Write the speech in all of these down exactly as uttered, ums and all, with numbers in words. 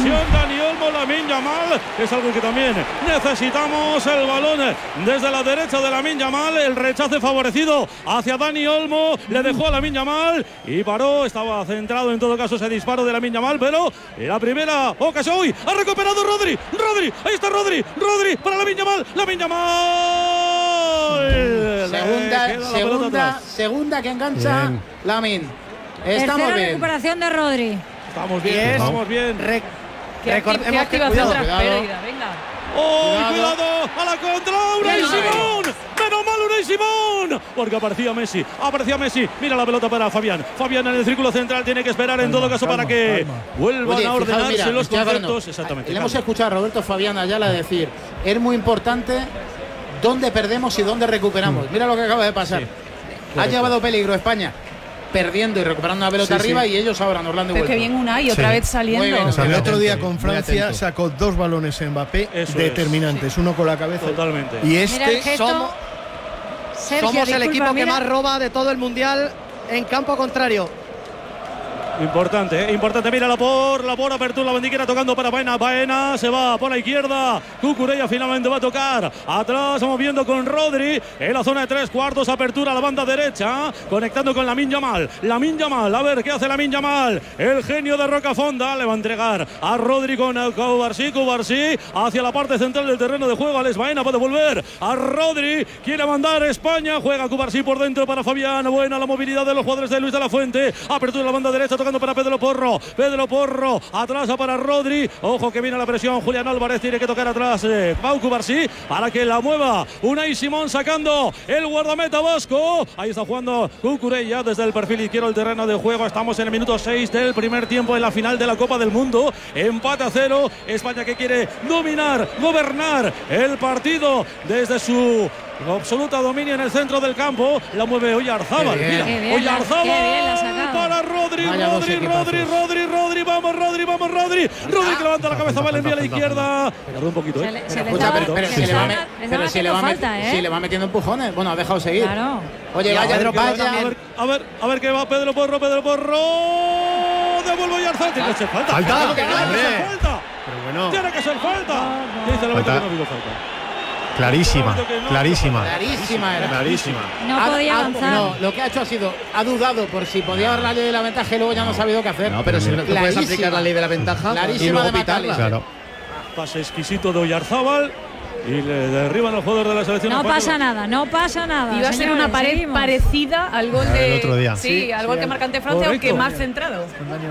presión, Dani Olmo, Lamine Yamal, es algo que también necesitamos. El balón desde la derecha de Lamine Yamal, el rechace favorecido hacia Dani Olmo, le dejó a Lamine Yamal y paró, estaba centrado en todo caso ese disparo de Lamine Yamal, pero la primera ocasión, uy, ha recuperado Rodri, Rodri, ahí está Rodri, Rodri para Lamine Yamal, Lamine Yamal. Segunda, segunda, segunda que engancha Lamine. Estamos Tercera bien. recuperación de Rodri. Estamos bien, yes. estamos bien. Re ¿Qué, Recordemos qué activación que, tras cuidado, pérdida? Venga. ¡Oh, cuidado. cuidado! ¡A la contra! ¡Unai Simón! ¡Menos mal Unai Simón! Porque aparecía Messi, aparecía Messi. Mira la pelota para Fabián. Fabián en el círculo central tiene que esperar en calma, todo caso calma, para que calma. vuelvan Oye, a ordenarse fijaos, mira, los conceptos. Exactamente. Le hemos escuchado a Roberto Fabián Ayala decir, es muy importante dónde perdemos y dónde recuperamos. Mira lo que acaba de pasar. Sí. Ha llevado peligro España, perdiendo y recuperando una pelota sí, arriba sí. y ellos ahora nos la han devuelto. Pero que bien Unai, otra sí. vez saliendo. Bien, o sea, el otro día con Francia sacó dos balones en Mbappé Eso determinantes, es. uno con la cabeza. Totalmente. Y este somos, Sergio, somos disculpa, el equipo mira. que más roba de todo el mundial en campo contrario. Importante, eh, importante. Mira la por, la por apertura, la bandiquera tocando para Baena. Baena se va por la izquierda. Cucurella finalmente va a tocar. Atrás, moviendo con Rodri. En la zona de tres cuartos, apertura a la banda derecha. Conectando con Lamine Yamal. Lamine Yamal, a ver qué hace Lamine Yamal. El genio de Rocafonda le va a entregar a Rodri con Cubarsí. Cubarsí hacia la parte central del terreno de juego. Alex Baena puede volver a Rodri. Quiere mandar España. Juega Cubarsí por dentro para Fabián. Buena la movilidad de los jugadores de Luis de la Fuente. Apertura a la banda derecha, tocando para Pedro Porro, Pedro Porro, atrás para Rodri, ojo que viene la presión, Julián Álvarez tiene que tocar atrás, eh, Pau Cubarsí, para que la mueva, Unai Simón sacando el guardameta vasco, ahí está jugando Cucurella desde el perfil izquierdo del terreno de juego, estamos en el minuto seis del primer tiempo en la final de la Copa del Mundo, empate a cero, España que quiere dominar, gobernar el partido desde su absoluta dominio en el centro del campo, la mueve Oyarzábal, mira, Oyarzábal para Rodri, Rodri, Rodri, Rodri, Rodri, vamos Rodri, vamos Rodri, Rodri que levanta la cabeza, va, le envía a la izquierda, tardó un poquito, ¿eh? Pero si le va metiendo empujones, bueno, ha dejado seguir. Claro. Oye, vaya, a ver, a ver, a ver qué va Pedro Porro, Pedro Porro, devuelve Oyarzábal, tiene que ser falta, falta, tiene que ser falta, tiene que ser falta, dice la verdad que no ha habido falta. Clarísima, clarísima. Clarísima era. Clarísima. No podía avanzar. No, lo que ha hecho ha sido, ha dudado por si podía haber la ley de la ventaja y luego ya no ha sabido qué hacer. No, pero si no puedes aplicar la ley de la ventaja y luego pitarla. Claro. Pase exquisito de Oyarzábal y le derriban los jugadores de la selección. No pasa nada, no pasa nada. Iba a ser una pared seguimos. parecida al gol de. El otro día. Sí, sí al gol sí, que marca ante Francia, correcto. Aunque más centrado.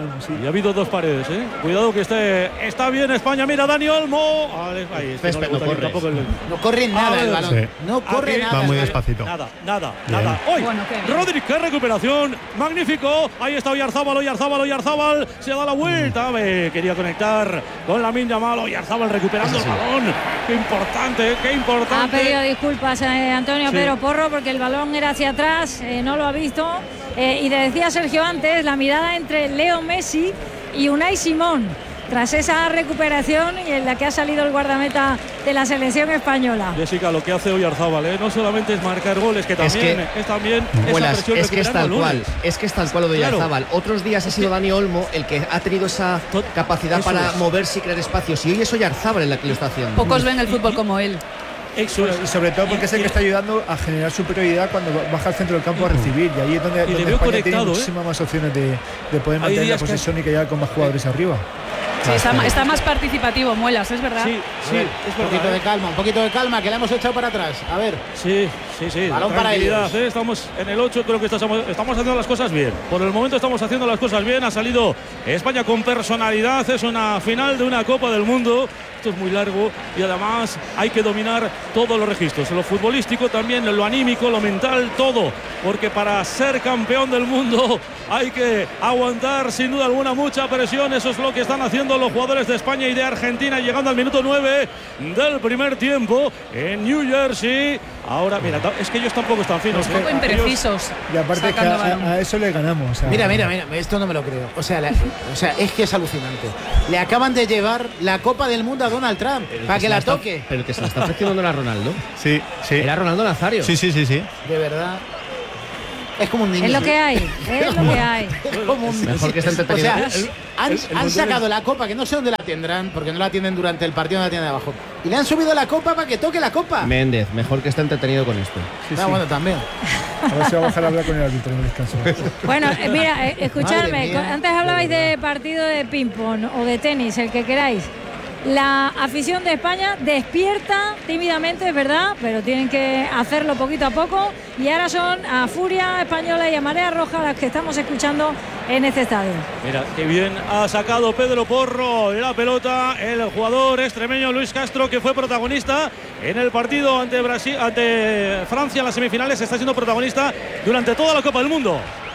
Y ha habido dos paredes, ¿eh? Cuidado que esté, está bien España. Mira, Dani Olmo. Ahí está, no, no, corre. El... no corre nada ver, el balón. Sí. No corre Aquí, nada. Va muy despacito. Nada, nada, bien. nada. Hoy, bueno, qué Rodri, qué recuperación. Magnífico. Ahí está Oyarzábal, Oyarzábal, Oyarzábal. Se da la vuelta. Me quería conectar con Lamine Yamal. Oyarzábal recuperando sí, sí. el balón. Qué importante, qué importante. Ha pedido disculpas eh, Antonio sí. Pedro Porro porque el balón era hacia atrás, eh, no lo ha visto. Eh, y le decía Sergio antes, la mirada entre Leo Messi y Unai Simón. Tras esa recuperación y en la que ha salido el guardameta de la selección española. Jessica, lo que hace Oyarzábal, ¿eh? no solamente es marcar goles, que también es, que, es también Buenas, esa presión es que es tal balones. cual, es que es tal cual lo de Oyarzábal. Claro. Otros días ha sido Dani Olmo el que ha tenido esa capacidad Eso para es. moverse y crear espacios. Y hoy es Oyarzábal el que lo está haciendo. Pocos ven el fútbol como él. Eso es. Y sobre todo porque es el que está ayudando a generar superioridad cuando baja al centro del campo a recibir. Y ahí es donde, donde España tiene muchísimas ¿eh? más opciones de, de poder mantener la posesión que... y que llegar con más jugadores arriba. Sí, está, está más participativo, Muelas, es verdad. Sí, sí, ver, es un poquito de calma, un poquito de calma, que le hemos echado para atrás. A ver. Sí, sí, sí. Balón para ellos. ¿eh? Estamos en el ocho, creo que estamos, estamos haciendo las cosas bien. Por el momento estamos haciendo las cosas bien. Ha salido España con personalidad. Es una final de una Copa del Mundo. Esto es muy largo y además hay que dominar todos los registros. Lo futbolístico también, lo anímico, lo mental, todo. Porque para ser campeón del mundo hay que aguantar sin duda alguna mucha presión. Eso es lo que están haciendo los jugadores de España y de Argentina, llegando al minuto nueve del primer tiempo en New Jersey. Ahora, mira, es que ellos tampoco están finos. Un poco imprecisos. Y aparte que a, a eso le ganamos. O sea, mira, mira, mira, esto no me lo creo. O sea, la, o sea, es que es alucinante. Le acaban de llevar la Copa del Mundo a Donald Trump pero para que, que la está, toque. Pero que se la está ofreciendo no era Ronaldo. Sí, sí. Era Ronaldo Nazario. Sí, sí, sí, sí. De verdad. Es como un niño. Es lo que hay, es lo que hay. Es como un Mejor que esté entretenido. O sea, El- han, el- el han mundial sacado es- la copa, que no sé dónde la tendrán, porque no la tienen durante el partido, no la tienen abajo. Y le han subido la copa para que toque la copa. Méndez, mejor que esté entretenido con esto. Sí, Ah, sí. bueno, también. A ver si va a bajar a hablar con el árbitro en el descanso. Bueno, eh, mira, eh, escuchadme, Madre mía. antes hablabais de partido de ping-pong o de tenis, el que queráis. La afición de España despierta tímidamente, es verdad, pero tienen que hacerlo poquito a poco. Y ahora son a Furia Española y a Marea Roja las que estamos escuchando en este estadio. Mira, qué bien ha sacado Pedro Porro la pelota, el jugador extremeño Luis Castro, que fue protagonista en el partido ante Brasil, ante Francia en las semifinales, está siendo protagonista durante toda la Copa del Mundo.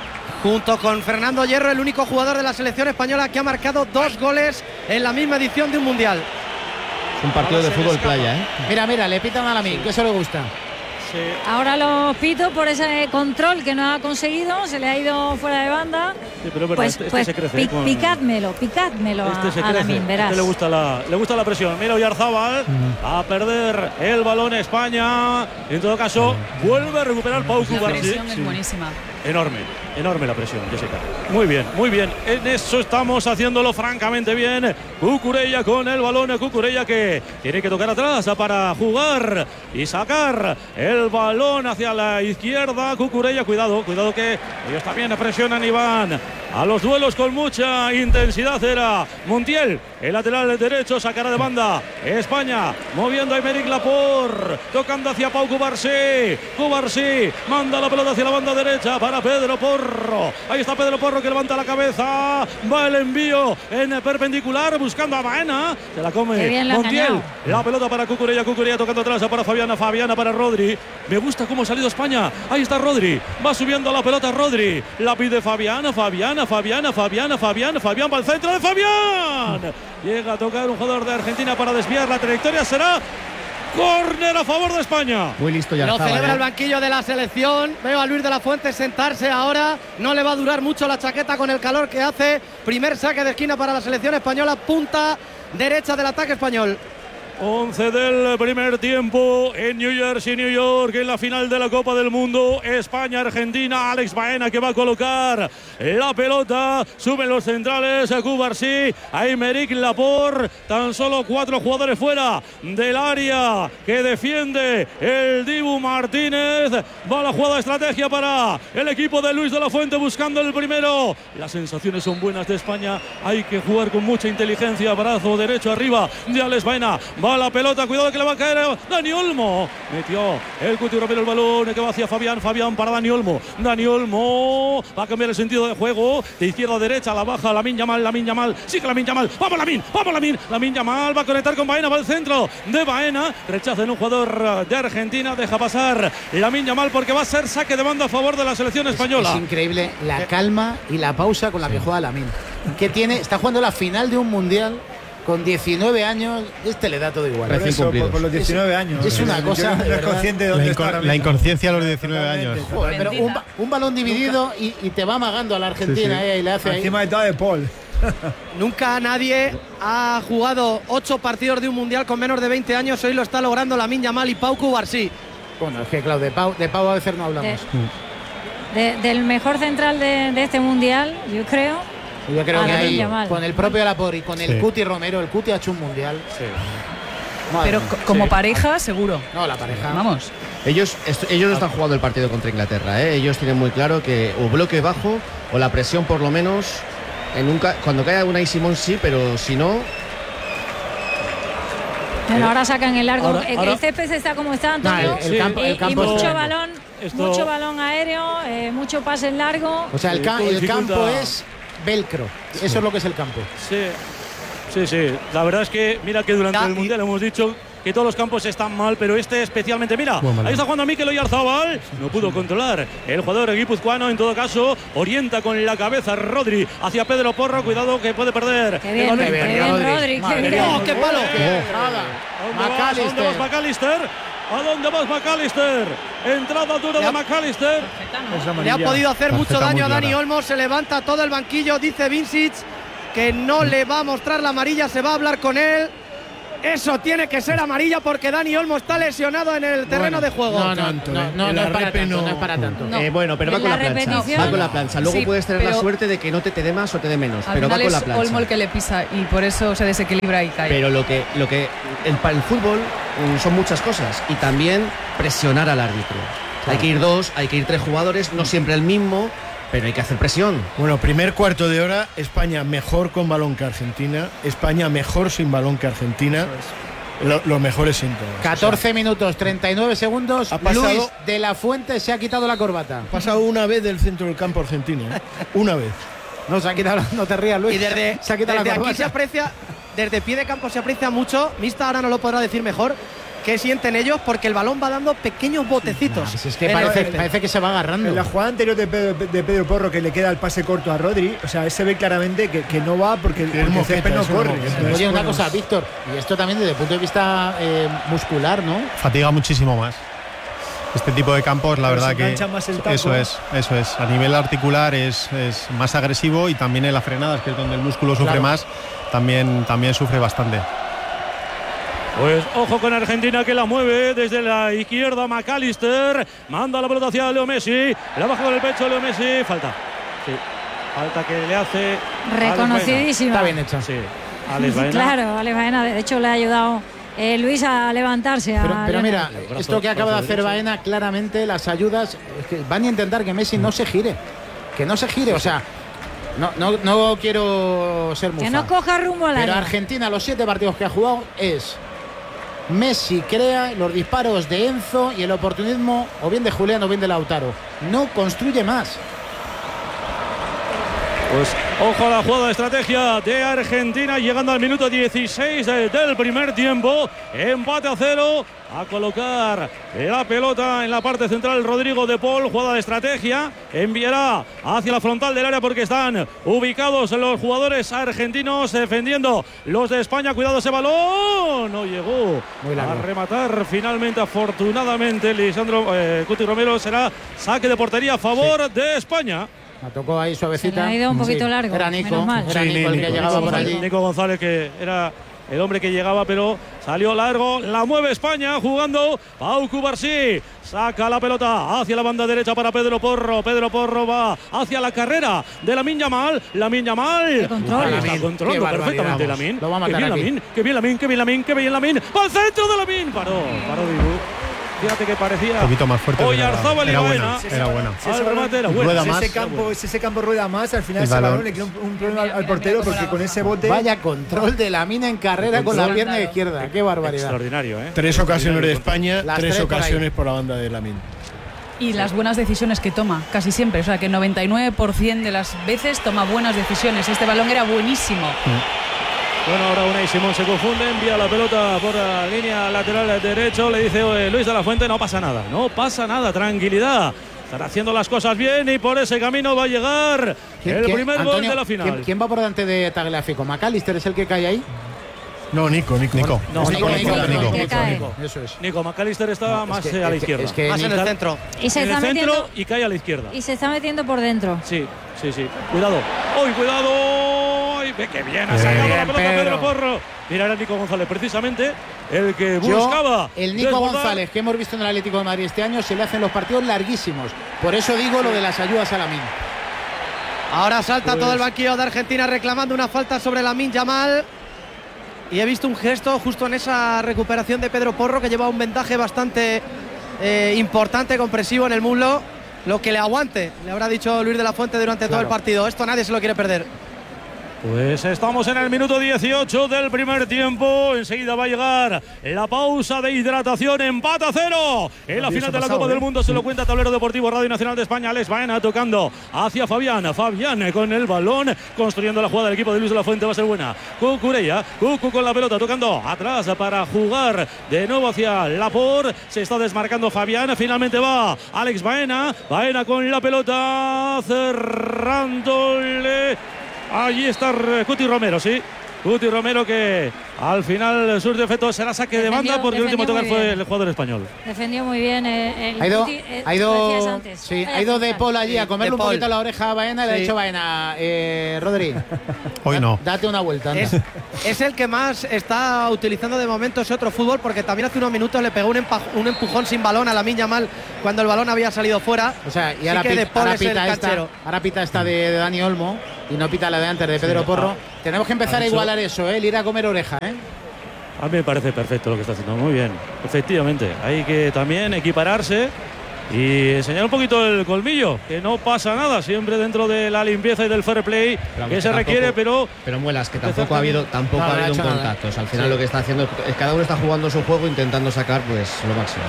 Junto con Fernando Hierro, el único jugador de la selección española que ha marcado dos goles en la misma edición de un mundial. Es un partido de fútbol playa, ¿eh? Mira, mira, le pitan a Lamine, que eso le gusta. Sí. Ahora los pito por ese control que no ha conseguido, se le ha ido fuera de banda. Sí, pero es verdad, Pues, este, este pues se crece. pi- eh, con- picádmelo, picádmelo Este se a, a crece. Lamine, verás. Este le gusta la, le gusta la presión. Mira Oyarzábal a perder el balón España. En todo caso, vuelve a recuperar Pau La Cubarsí. presión es buenísima. Enorme, enorme la presión, Jessica. Muy bien, muy bien. En eso estamos haciéndolo francamente bien. Cucurella con el balón. Cucurella que tiene que tocar atrás para jugar y sacar el balón hacia la izquierda. Cucurella, cuidado, cuidado que ellos también presionan y van a los duelos con mucha intensidad. Era Montiel, el lateral derecho, sacará de banda España, moviendo a Aymeric Laporte, tocando hacia Pau Cubarsí. Cubarsí manda la pelota hacia la banda derecha para Pedro Porro. Ahí está Pedro Porro que levanta la cabeza. Va el envío en perpendicular buscando a Baena. Se la Qué come bien lo ha Montiel. engañado. La pelota para Cucurella. Cucurella tocando atrás para Fabiana. Fabiana para Rodri. Me gusta cómo ha salido España. Ahí está Rodri. Va subiendo la pelota Rodri. La pide Fabiana. Fabiana. Fabiana. Fabiana. Fabiana. Fabián va al centro de Fabián. Llega a tocar un jugador de Argentina para desviar. La trayectoria será córner a favor de España. Muy listo Lo Yarzábal, celebra ¿eh? el banquillo de la selección. Veo a Luis de la Fuente sentarse ahora. No le va a durar mucho la chaqueta con el calor que hace. Primer saque de esquina para la selección española. Punta derecha del ataque español. once del primer tiempo en New Jersey, New York, en la final de la Copa del Mundo. España-Argentina. Alex Baena que va a colocar la pelota. Suben los centrales. Cubarsí, Aymeric Laporte. Tan solo cuatro jugadores fuera del área que defiende el Dibu Martínez. Va la jugada de estrategia para el equipo de Luis de la Fuente buscando el primero. Las sensaciones son buenas de España. Hay que jugar con mucha inteligencia. Brazo derecho arriba de Alex Baena. Va la pelota, cuidado que le va a caer Dani Olmo. Metió el Cuti Romero el balón que va hacia Fabián. Fabián para Dani Olmo. Dani Olmo va a cambiar el sentido de juego. De izquierda a derecha, la baja Lamine Yamal. Lamine Yamal, sigue Lamine Yamal. Vamos Lamine, vamos Lamine. Lamine Yamal va a conectar con Baena. Va al centro de Baena. Rechaza en un jugador de Argentina. Deja pasar Lamine Yamal porque va a ser saque de banda a favor de la selección española. Es increíble la calma y la pausa con la que juega Lamine. Que tiene, está jugando la final de un mundial con diecinueve años. Este le da todo igual. Por Recién eso, por, cumplidos. por los diecinueve años. es una Yo cosa, creo que de no es verdad. consciente de La, dónde inco- está ahora la mismo. inconsciencia a los diecinueve años. Totalmente. Joder, pero un, ba- un balón dividido y, y te va amagando a la Sí, Argentina sí. eh, y le hace ahí. Encima de todo de Paul. Nunca nadie ha jugado ocho partidos de un mundial con menos de veinte años. Hoy lo está logrando Lamine Yamal y Pau Cubarsí. Bueno, es que claro, de Pau, de Pau a veces no hablamos. De- del mejor central de, de este mundial, yo creo. Yo creo a que Lamine ahí, Yamal. con el propio Laporte y con el Sí. Cuti Romero, el Cuti ha hecho un mundial. Madre Pero mía. co- como Sí. pareja, seguro. No, la pareja. Vamos. Ellos, est- ellos no están jugando el partido contra Inglaterra, ¿eh? Ellos tienen muy claro que o bloque bajo o la presión por lo menos. En un ca- cuando caiga una y Simón sí, pero si no. Bueno, ahora sacan el largo. Ahora- el, ahora- el césped está como está, Antonio. No, el- el y- campo- el y, campo es mucho tremendo. balón, Esto- mucho balón aéreo, eh, mucho pase largo. O sea, el, Sí, ca- esto el dificulta. campo es velcro. Eso es lo que es el campo. Sí, sí, sí. La verdad es que, mira que durante Ya, el y- Mundial hemos dicho que todos los campos están mal, pero este especialmente. Mira, Buen balón. ahí está jugando Mikel Oyarzabal. No pudo controlar el jugador guipuzcoano. En todo caso, orienta con la cabeza Rodri hacia Pedro Porro. Cuidado que puede perder. Qué el bien, balón. qué bien, Rodri. Rodri. Qué Madre bien. ¡Oh, qué palo! Nada. ¿A dónde vas? ¿A dónde vas, McAllister? ¿A dónde vas, McAllister? Entrada dura Ya. de McAllister. Es Le ha amarilla. podido hacer Tarjeta mucho daño a muy Dani clara. Olmo. Se levanta todo el banquillo. Dice Vincic que no le va a mostrar la amarilla. Se va a hablar con él. Eso tiene que ser amarilla porque Dani Olmo está lesionado en el terreno bueno, de juego. No, no, no, no, no, no es para tanto, no es para tanto. No. Eh, bueno, pero va con la, la plancha. Va con la plancha. Luego sí, puedes tener la suerte de que no te, te dé más o te dé menos, pero va con la plancha. Es Olmo el que le pisa y por eso se desequilibra y cae. Pero lo que, lo que el, para el fútbol um, son muchas cosas y también presionar al árbitro. Claro. Hay que ir dos, hay que ir tres jugadores, no siempre el mismo. Pero hay que hacer presión. Bueno, primer cuarto de hora, España mejor con balón que Argentina, España mejor sin balón que Argentina. Lo, los mejores síntomas. catorce o sea, minutos, treinta y nueve segundos. Ha pasado, Luis de la Fuente se ha quitado la corbata. Ha pasado una vez del centro del campo argentino. ¿eh? Una vez. No, se ha quitado, no te rías, Luis. Y desde, se ha quitado desde la corbata. Aquí se aprecia, desde pie de campo se aprecia mucho. Mista ahora no lo podrá decir mejor. ¿Qué sienten ellos? Porque el balón va dando pequeños botecitos. Nah, es que parece, el, parece que se va agarrando. En la jugada anterior de Pedro, de Pedro Porro, que le queda el pase corto a Rodri, o sea, se ve claramente que, que no va porque, porque el césped no corre. Oye, una bueno. cosa, Víctor, y esto también desde el punto de vista eh, muscular, ¿no? Fatiga muchísimo más. Este tipo de campos, la Pero verdad que eso es, eso es. A nivel articular es, es más agresivo y también en las frenadas, que es donde el músculo sufre claro. más, también, también sufre bastante. Pues ojo con Argentina que la mueve desde la izquierda. McAllister manda la pelota hacia Leo Messi. La baja con el pecho Leo Messi. Falta. Sí. Falta que le hace. Reconocidísima. Está bien hecha. Sí. Alex Baena. Claro, Alex Baena. De hecho, le ha ayudado eh, Luis a levantarse. Pero, a pero mira, brazo, esto que acaba de hacer derecho. Baena, claramente las ayudas es que van a intentar que Messi no se gire. Que no se gire. O sea. No, no, no quiero ser mufa. Que no coja rumbo al área. Pero Argentina, los siete partidos que ha jugado es. Messi crea los disparos de Enzo y el oportunismo o bien de Julián o bien de Lautaro. No construye más. Pues ojo a la jugada de estrategia de Argentina llegando al minuto dieciséis del primer tiempo. Empate a cero. A colocar la pelota en la parte central Rodrigo de Paul. Jugada de estrategia. Enviará hacia la frontal del área porque están ubicados los jugadores argentinos defendiendo los de España. Cuidado ese balón. No llegó a rematar finalmente. Afortunadamente, Lisandro eh, Cuti Romero será saque de portería a favor sí. de España. Me tocó ahí suavecita. Se le ha ido un poquito sí. largo. Era Nico, era sí, Nico el que Nico, llegaba Nico, por allí. Nico González, que era el hombre que llegaba, pero salió largo. La mueve España jugando. Pau Cubarsí saca la pelota hacia la banda derecha para Pedro Porro. Pedro Porro va hacia la carrera de Lamine Yamal. Lamine Yamal. Control. Está controlando perfectamente Lamine. Lo va a matar qué bien aquí. Lamine, qué bien Lamine, qué bien Lamine, qué bien Lamine. ¡Va al centro de Lamine! Paró, paró Dibu. Fíjate que parecía un poquito más fuerte. Oyarzábal Era y buena, Baena. era buena. Si Al remate era bueno. rueda más, ese, campo, si ese campo rueda más, al final el ese balón. balón le crea un, un problema al, al portero porque con ese bote. Vaya control de Lamine en carrera con la pierna izquierda. Qué barbaridad. Extraordinario, ¿eh? Tres ocasiones de España, Las tres tres por ocasiones ahí. por la banda de Lamine. Y las buenas decisiones que toma, casi siempre. O sea, que el noventa y nueve por ciento de las veces toma buenas decisiones. Este balón era buenísimo. Bueno, ahora Unai Simón se confunde, envía la pelota por la línea lateral derecho, le dice eh, Luis de la Fuente, no pasa nada, no pasa nada, tranquilidad. Están haciendo las cosas bien y por ese camino va a llegar el primer Antonio, gol de la final. ¿quién, ¿Quién va por delante de Tagliafico? ¿McAllister es el que cae ahí? No, Nico, Nico. Nico. No, Nico, Nico, Nico, Nico, Nico, que Nico, cae. Nico, eso es. Nico McAllister está No, más es que- eh, a la es que- izquierda. es que Más en el Nico- centro. Y se en está el centro metiendo y cae a la izquierda. y se está metiendo por dentro. Sí, sí, sí. Cuidado. ¡Uy, cuidado! ¡Ay, ve qué bien! Ha Bien, sacado la pelota Pedro. Pedro Porro. Mira, era Nico González, precisamente el que Yo, buscaba. el Nico desbordar. González que hemos visto en el Atlético de Madrid este año se le hacen los partidos larguísimos. Por eso digo lo de las ayudas a Lamine. Ahora salta Pues- todo el banquillo de Argentina reclamando una falta sobre Lamine Yamal. Y he visto un gesto justo en esa recuperación de Pedro Porro que lleva un vendaje bastante eh, importante, compresivo en el muslo. Lo que le aguante, le habrá dicho Luis de la Fuente durante todo el partido. Esto nadie se lo quiere perder. Pues estamos en el minuto dieciocho del primer tiempo. Enseguida va a llegar la pausa de hidratación. Empate a cero. En la final de la Copa del Mundo se lo cuenta Tablero Deportivo Radio Nacional de España. Alex Baena tocando hacia Fabián. Fabián con el balón, construyendo la jugada del equipo de Luis de la Fuente. Va a ser buena. Cucurella. Cucu con la pelota, tocando atrás para jugar de nuevo hacia Laporte. Se está desmarcando Fabián. Finalmente va Alex Baena. Baena con la pelota, cerrándole. Allí está Cuti Romero, sí. Guti Romero, que al final surte efecto, será saque Defendió, de banda porque el último tocar fue el jugador español. Defendió muy bien el, el ha ido, Guti, eh, ha ido, antes. sí, ha ido De Paul allí a comerle un poquito la oreja a Baena y le ha dicho Baena, eh, Rodri, hoy no. Date una vuelta. Anda. Es, es el que más está utilizando de momento ese otro fútbol, porque también hace unos minutos le pegó un, un empujón sin balón a Lamine Yamal cuando el balón había salido fuera. O sea, y ahora, sí que pita, De Paul ahora, es el pita esta, canchero. ahora pita esta de, de Dani Olmo y no pita la de antes de Pedro Sí, Porro. ah, Tenemos que empezar a dicho, igualar eso, ¿eh? El ir a comer oreja, ¿eh? A mí me parece perfecto lo que está haciendo, muy bien. Efectivamente, hay que también equipararse y enseñar un poquito el colmillo, que no pasa nada, siempre dentro de la limpieza y del fair play Pero que que se tampoco, requiere, pero pero Muelas, que tampoco ha habido tampoco No, ha no ha habido un hecho nada. contacto. O sea, al final Sí. lo que está haciendo es cada uno está jugando su juego intentando sacar pues lo máximo.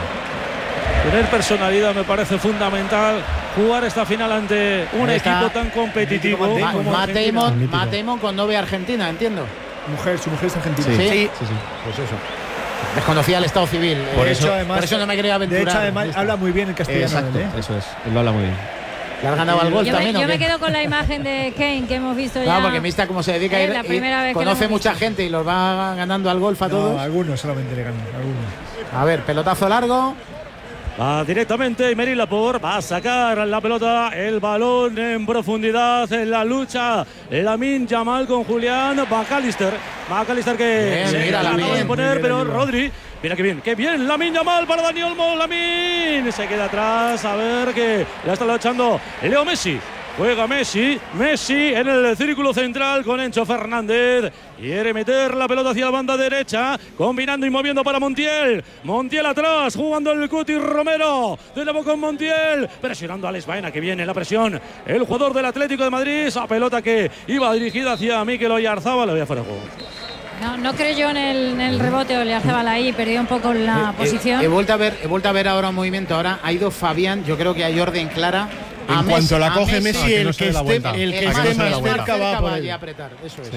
tener personalidad me parece fundamental. Jugar esta final ante un Ahí está. equipo tan competitivo Mítico Ma- como Matt Argentina. Damon, Mítico. Matt Damon con novia argentina, entiendo. Mujer, su mujer es argentina. Sí, Sí. sí, sí. pues eso. Desconocía el estado civil. Por eh, eso, además, por eso no me quería de aventurar. hecho, además, habla muy bien el castellano. Exacto, él, ¿eh? eso es. Él lo habla muy bien. ¿Le has ganado al gol Yo, me, también? yo ¿o me qué? quedo con la imagen de Kane que hemos visto ya. Claro, porque Mista como se dedica a Es ir, la ir- primera vez que lo conoce hemos mucha visto. gente y los va ganando al golf a No, todos. algunos solamente le ganan, algunos. A ver, pelotazo largo. Va directamente Aymeric Laporte, va a sacar la pelota, el balón en profundidad, en la lucha Lamine Yamal con Julián McAllister. McAllister que Bien, se mira, acaba Lamine. de poner, Muy bien, pero ayuda. Rodri, mira qué bien, qué bien, Lamine Yamal para Dani Olmo, Lamine se queda atrás, a ver que la está luchando Leo Messi. Juega Messi, Messi en el círculo central con Enzo Fernández. Quiere meter la pelota hacia la banda derecha, combinando y moviendo para Montiel. Montiel atrás, jugando el Guti Romero. De nuevo con Montiel, presionando a Alex Baena, que viene la presión. El jugador del Atlético de Madrid, esa pelota que iba dirigida hacia Mikel Oyarzabal, lo voy a fuera de juego. No, no creyó en el, en el rebote, Oyarzabal ahí, perdió un poco la Eh, posición. He, he vuelto a ver, he vuelto a ver ahora un movimiento. Ahora ha ido Fabián, yo creo que a Jordi en clara. A En Messi- cuanto la a coge Messi, Ah, que no el se que dé la esté, vuelta. el que el esté más más cerca cerca va por allí él. a apretar. Eso es. Sí.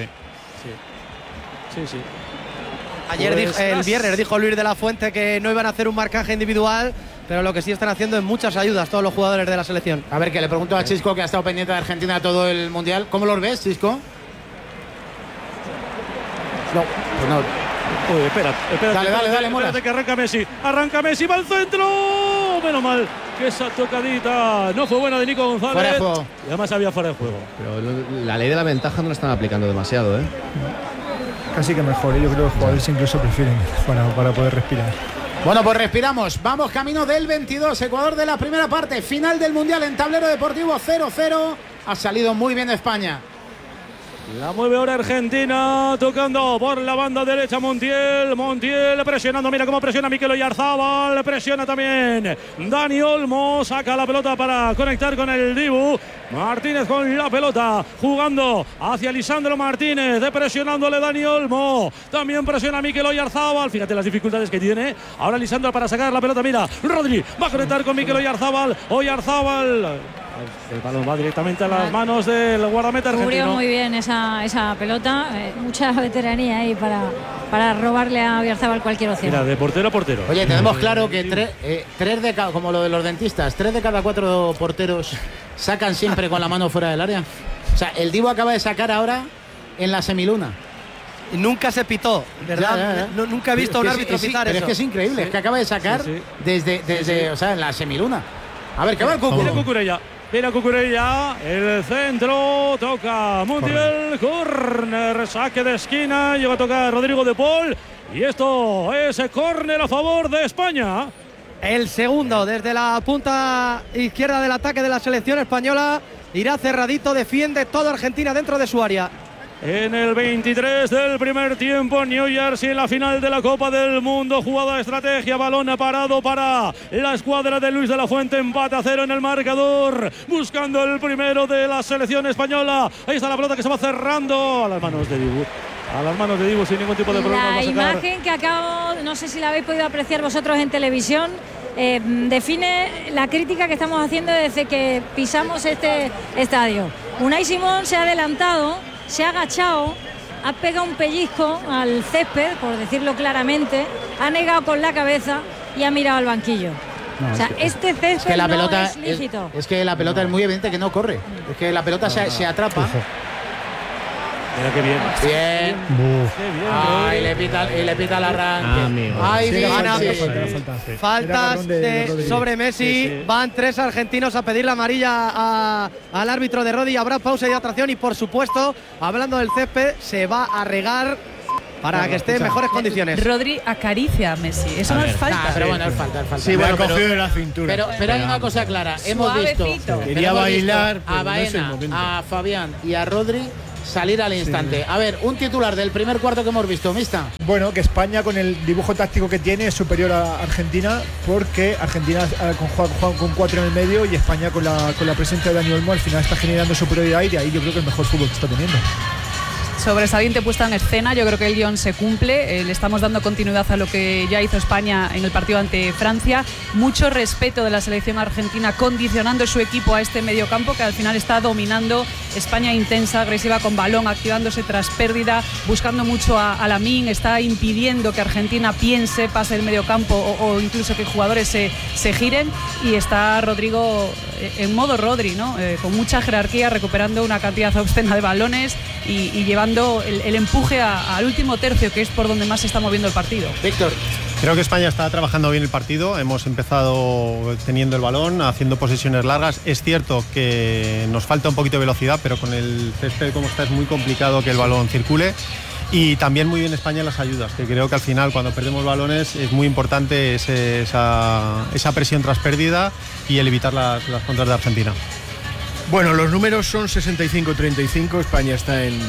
Sí, sí. Ayer Pues dijo- el las- viernes dijo Luis de la Fuente que no iban a hacer un marcaje individual, pero lo que sí están haciendo es muchas ayudas todos los jugadores de la selección. A ver, que le pregunto a Chisco, que ha estado pendiente de Argentina todo el mundial. ¿Cómo los ves, Chisco? No, pues no. Uy, espera, espera. Dale, dale, dale, Molas. Espérate que arranca Messi. Arranca Messi, va al centro. Menos mal que esa tocadita no fue buena de Nico González. Fuera de juego. Y además había fuera de juego. Pero lo- la ley de la ventaja no la están aplicando demasiado, ¿eh? Casi que mejor, ¿eh? Yo creo que los jugadores incluso prefieren para, para poder respirar. Bueno, pues respiramos. Vamos camino del veintidós. Ecuador de la primera parte. Final del mundial en tablero deportivo cero cero. Ha salido muy bien España. La mueve ahora Argentina, tocando por la banda derecha Montiel. Montiel presionando, mira cómo presiona Mikel Oyarzabal. Presiona también Dani Olmo. Saca la pelota para conectar con el Dibu. Martínez con la pelota, jugando hacia Lisandro Martínez. Presionándole Dani Olmo. También presiona Mikel Oyarzabal. Fíjate las dificultades que tiene. Ahora Lisandro para sacar la pelota. Mira, Rodri va a conectar con Mikel Oyarzabal. Oyarzabal. El balón va directamente a las manos del guardameta Cubrió argentino. muy bien esa, esa pelota, eh, mucha veteranía ahí para, para robarle a Oyarzabal cualquier opción. Mira, de portero a portero. Oye, tenemos claro que tre- eh, tres de cada, como lo de los dentistas, tres de cada cuatro porteros sacan siempre con la mano fuera del área. O sea, el Dibu acaba de sacar ahora en la semiluna. Y nunca se pitó, ¿verdad? Ya, ya, ya. No- nunca he visto a un Es que árbitro es- es- pitar pero eso. es que es increíble, es que acaba de sacar Sí, sí. desde, desde o sea, en la semiluna. A ver, ¿qué va el Cucu? Mira Cucurella. Mira Cucurella. El centro. Toca Montiel. Corner. Saque de esquina. Llega a tocar Rodrigo de Paul. Y esto es córner a favor de España. El segundo desde la punta izquierda del ataque de la selección española. Irá cerradito, defiende toda Argentina dentro de su área. En el veintitrés del primer tiempo, New Jersey en la final de la Copa del Mundo. Jugada de estrategia, balón parado para la escuadra de Luis de la Fuente. Empate a cero en el marcador. Buscando el primero de la selección española. Ahí está la pelota que se va cerrando a las manos de Dibu. A las manos de Dibu sin ningún tipo de problema. La va a sacar. imagen que acabo, no sé si la habéis podido apreciar vosotros en televisión, eh, define la crítica que estamos haciendo desde que pisamos este estadio. Unai Simón se ha adelantado, se ha agachado, ha pegado un pellizco al césped, por decirlo claramente, ha negado con la cabeza y ha mirado al banquillo. No, o sea, es que- este césped Es que la no pelota es lícito. es, es que la pelota es muy evidente que no corre. Es que la pelota se, se atrapa. Mira qué bien. Bien. Qué bien. Ay, le pita, y le pita el arranque. Ah, Ay, Sí, Dios. falta, sí. falta, falta, falta. Era Faltas agarrón de de- Rodri. sobre Messi. Sí, sí. Van tres argentinos a pedir la amarilla a- al árbitro de Rodri. Habrá pausa y atracción. Y por supuesto, hablando del césped, se va a regar para Claro, que esté en escucha. mejores condiciones. Rodri acaricia a Messi. Eso no es falta. Nah, pero bueno, es falta, es falta. Sí, bueno, cogido de la cintura. Pero, pero hay una cosa clara. Hemos visto, Suavecito. pero Quería hemos visto bailar, pero a no es el Baena, momento. a Fabián y a Rodri salir al instante. A ver, un titular del primer cuarto que hemos visto, Mista. Bueno, que España con el dibujo táctico que tiene es superior a Argentina, porque Argentina eh, con, juega, juega con cuatro en el medio y España con la, con la presencia de Dani Olmo al final está generando superioridad y de ahí yo creo que el mejor fútbol que está teniendo. Sobresaliente puesta en escena, yo creo que el guión se cumple, eh, le estamos dando continuidad a lo que ya hizo España en el partido ante Francia, mucho respeto de la selección argentina condicionando su equipo a este mediocampo que al final está dominando. España intensa, agresiva con balón, activándose tras pérdida, buscando mucho a, a Lamine, está impidiendo que Argentina piense, pase el mediocampo o, o incluso que jugadores se, se giren, y está Rodrigo en modo Rodri, ¿no? Eh, con mucha jerarquía, recuperando una cantidad obscena de balones y, y llevando el, el empuje a, al último tercio, que es por donde más se está moviendo el partido. Víctor. Creo que España está trabajando bien el partido. Hemos empezado teniendo el balón, haciendo posesiones largas. Es cierto que nos falta un poquito de velocidad, pero con el césped como está es muy complicado que el balón circule. Y también muy bien España en las ayudas, que creo que al final cuando perdemos balones es muy importante ese, esa, esa presión tras pérdida y el evitar las, las contras de Argentina. Bueno, los números son sesenta y cinco treinta y cinco. España está en,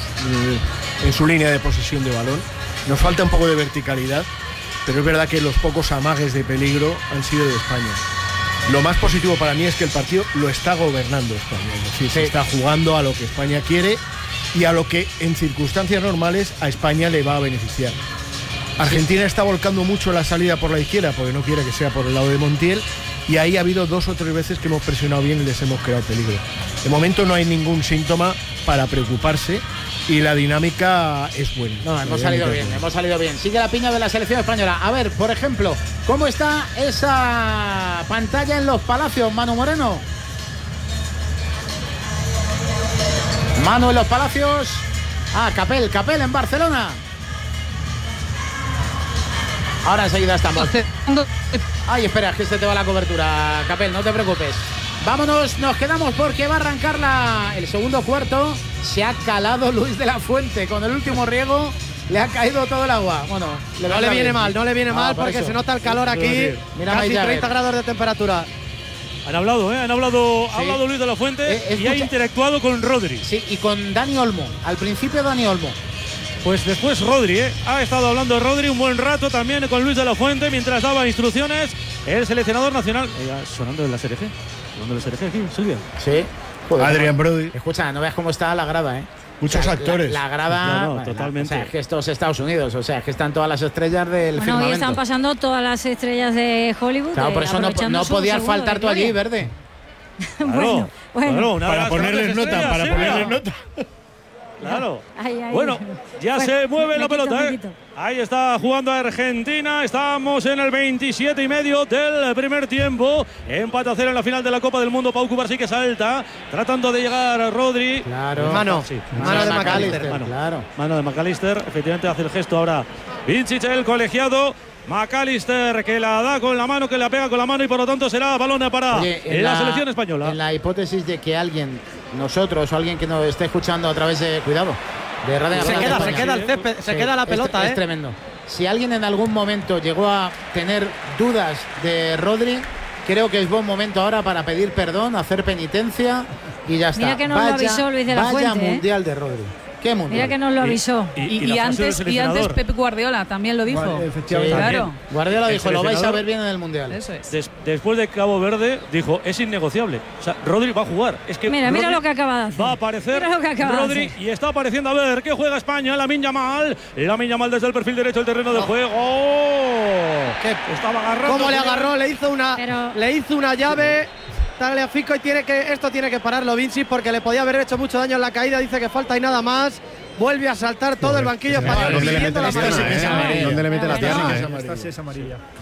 sus, en su línea de posesión de balón. Nos falta un poco de verticalidad, pero es verdad que los pocos amagues de peligro han sido de España. Lo más positivo para mí es que el partido lo está gobernando España. Es decir, se está jugando a lo que España quiere y a lo que en circunstancias normales a España le va a beneficiar. Argentina está volcando mucho la salida por la izquierda porque no quiere que sea por el lado de Montiel, y ahí ha habido dos o tres veces que hemos presionado bien y les hemos creado peligro. De momento no hay ningún síntoma para preocuparse y la dinámica es buena. No, hemos salido bien, hemos salido bien. Sigue la piña de la selección española. A ver, por ejemplo, ¿cómo está esa pantalla en Los Palacios, Manu Moreno? Manu en Los Palacios. Ah, Capel, Capel en Barcelona. Ahora enseguida estamos. Ay, espera, es que se te va la cobertura, Capel, no te preocupes. Vámonos, nos quedamos porque va a arrancar la, el segundo cuarto. Se ha calado Luis de la Fuente con el último riego. Le ha caído todo el agua. Bueno, le No le viene bien. mal, no le viene Ah, mal por porque eso. se nota el calor aquí. Mira, Casi Mike treinta Jagger. grados de temperatura. Han hablado, ¿eh? Han hablado, ha Sí. hablado Luis de la Fuente Eh, y ha escucha- interactuado con Rodri. Sí, y con Dani Olmo. Al principio Dani Olmo. Pues después Rodri, ¿eh? Ha estado hablando Rodri un buen rato también con Luis de la Fuente mientras daba instrucciones el seleccionador nacional. Eh, ya, sonando en la S R G. Sonando en la S R G aquí, Silvia. Sí. Joder, Adrián Brody. Escucha, no veas cómo está la grada, ¿eh? Muchos O sea, actores. La, la grada. No, no, bueno, totalmente. O sea, es que esto es Estados Unidos. O sea, es que están todas las estrellas del Bueno, hoy firmamento. están pasando todas las estrellas de Hollywood. Claro, eh, por eso no, aprovechando no su podías segundo faltar de tú allí, gloria. Verde. Bueno, bueno. Claro, una de Para las ponerles grandes nota, estrellas, para Silvia. ponerles nota. Claro. Ay, ay. Bueno, ya Bueno, se mueve me la quito, pelota, me ¿eh? quito. Ahí está jugando Argentina. Estamos en el veintisiete y medio del primer tiempo. Empate a cero en la final de la Copa del Mundo. Pau Cubarsí que salta, tratando de llegar a Rodri. Claro. Mano, Sí, mano de McAllister, McAllister. Mano. Claro. Mano de McAllister. Efectivamente hace el gesto ahora Vincic, el colegiado. McAllister que la da con la mano, que la pega con la mano y por lo tanto será balón para Oye, en la, selección española. En la hipótesis de que alguien, nosotros o alguien que nos esté escuchando a través de, cuidado, de Radio Se Nacional de queda, se España. queda el césped, se Sí, queda la es- pelota, es ¿eh? tremendo. Si alguien en algún momento llegó a tener dudas de Rodri, creo que es buen momento ahora para pedir perdón, hacer penitencia y ya está. Mira que nos lo avisó Luis de la vaya Fuente, ¿eh? mundial de Rodri. ¿Qué mundial? Mira que nos lo avisó. Y, Y, y y la frase del antes, y antes seleccionador. Pep Guardiola también lo dijo. Vale, Sí, efectivamente. claro. Guardiola El dijo, lo vais a seleccionador- ver bien en el mundial. Eso es. Des- después de Cabo Verde dijo es innegociable. O sea, Rodri va a jugar. Es que Mira, mira Rodri lo que acaba de hacer. Va a aparecer Mira lo que acaba de Rodri hacer. y está apareciendo a ver qué juega España. Lamine Yamal. Lamine Yamal desde el perfil derecho del terreno de juego. ¿Qué? Estaba agarrando. ¿Cómo le agarró? Le hizo una, Pero- le hizo una llave. Tagliafico y tiene que, esto tiene que pararlo Vinci porque le podía haber hecho mucho daño en la caída. Dice que falta y nada más. Vuelve a saltar todo el banquillo español. ¿Dónde le pidiendo mete la la pierna? amarilla. eh? ¿Dónde le mete la Esa pierna? amarilla. eh? Esta sí es amarilla.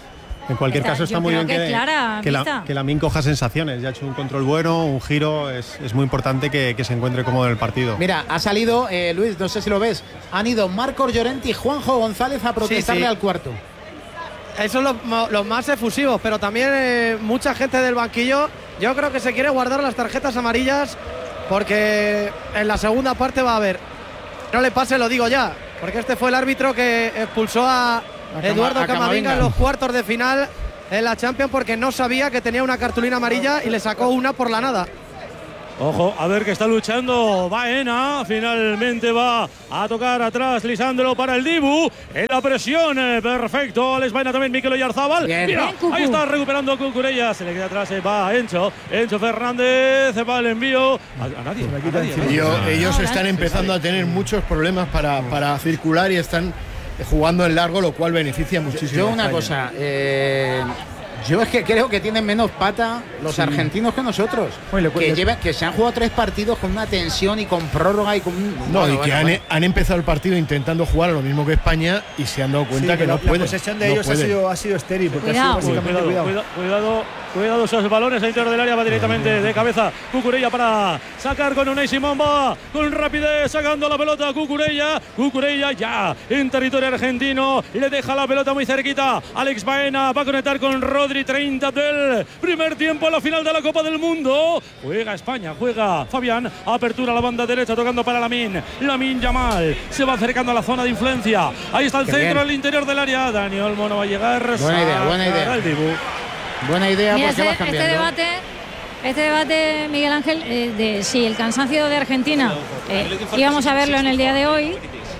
En cualquier Está- caso está yo muy creo bien que que, clara, que, la, vista. que Lamine coja sensaciones. Ya ha hecho un control bueno, un giro. Es, es muy importante que, que se encuentre cómodo en el partido. Mira, ha salido, eh, Luis, no sé si lo ves, han ido Marcos Llorente y Juanjo González a protestarle Sí, sí. al cuarto. Esos son los, mo- los más efusivos, pero también eh, mucha gente del banquillo. Yo creo que se quiere guardar las tarjetas amarillas porque en la segunda parte va a haber. No le pase, lo digo ya, porque este fue el árbitro que expulsó a Cama- Eduardo a Camavinga Camavinga. en los cuartos de final en la Champions porque no sabía que tenía una cartulina amarilla y le sacó una por la nada. Ojo, a ver que está luchando Baena. Finalmente va a tocar atrás Lisandro para el Dibu. En la presión, eh, perfecto. Alex Baena también, Mikel Oyarzábal. Bien. Mira, Bien, Cucu. ahí está recuperando Cucurella. Se le queda atrás, eh, va Encho. Encho Fernández, va el envío. A, a nadie. Se me a quita nadie, encima. ¿no? Ellos, ellos No, están Blanco. empezando a tener muchos problemas para, para circular y están jugando en largo, lo cual beneficia muchísimo. Yo a una España. cosa, eh, yo es que creo que tienen menos pata los argentinos que nosotros. Oye, le- que, le- llevan, que se han jugado tres partidos con una tensión y con prórroga y con... No, bueno, y que bueno, han, bueno. han empezado el partido intentando jugar a lo mismo que España y se han dado cuenta Sí, que la, no la pueden. posesión de no ellos ha pueden. sido, ha sido estéril, porque Cuidado. ha sido Uy, básicamente cuidado, cuidado. cuidado, cuidado, cuidado esos balones al interior del área, va directamente de cabeza Cucurella para sacar con Unai Simón, va con rapidez sacando la pelota Cucurella, Cucurella ya en territorio argentino, le deja la pelota muy cerquita, Alex Baena va a conectar con Rodri, treinta del primer tiempo en la final de la Copa del Mundo, juega España, juega Fabián, apertura a la banda derecha tocando para Lamine, Lamine Yamal, se va acercando a la zona de influencia, ahí está el Qué centro bien. al interior del área, Dani Olmo no va a llegar, Buena idea, buena idea. sacará el Dibu. Buena idea Mira, porque este, vas este cambiando. debate, este debate, Miguel Ángel, eh, de si el cansancio de Argentina eh, íbamos a verlo en el día de hoy.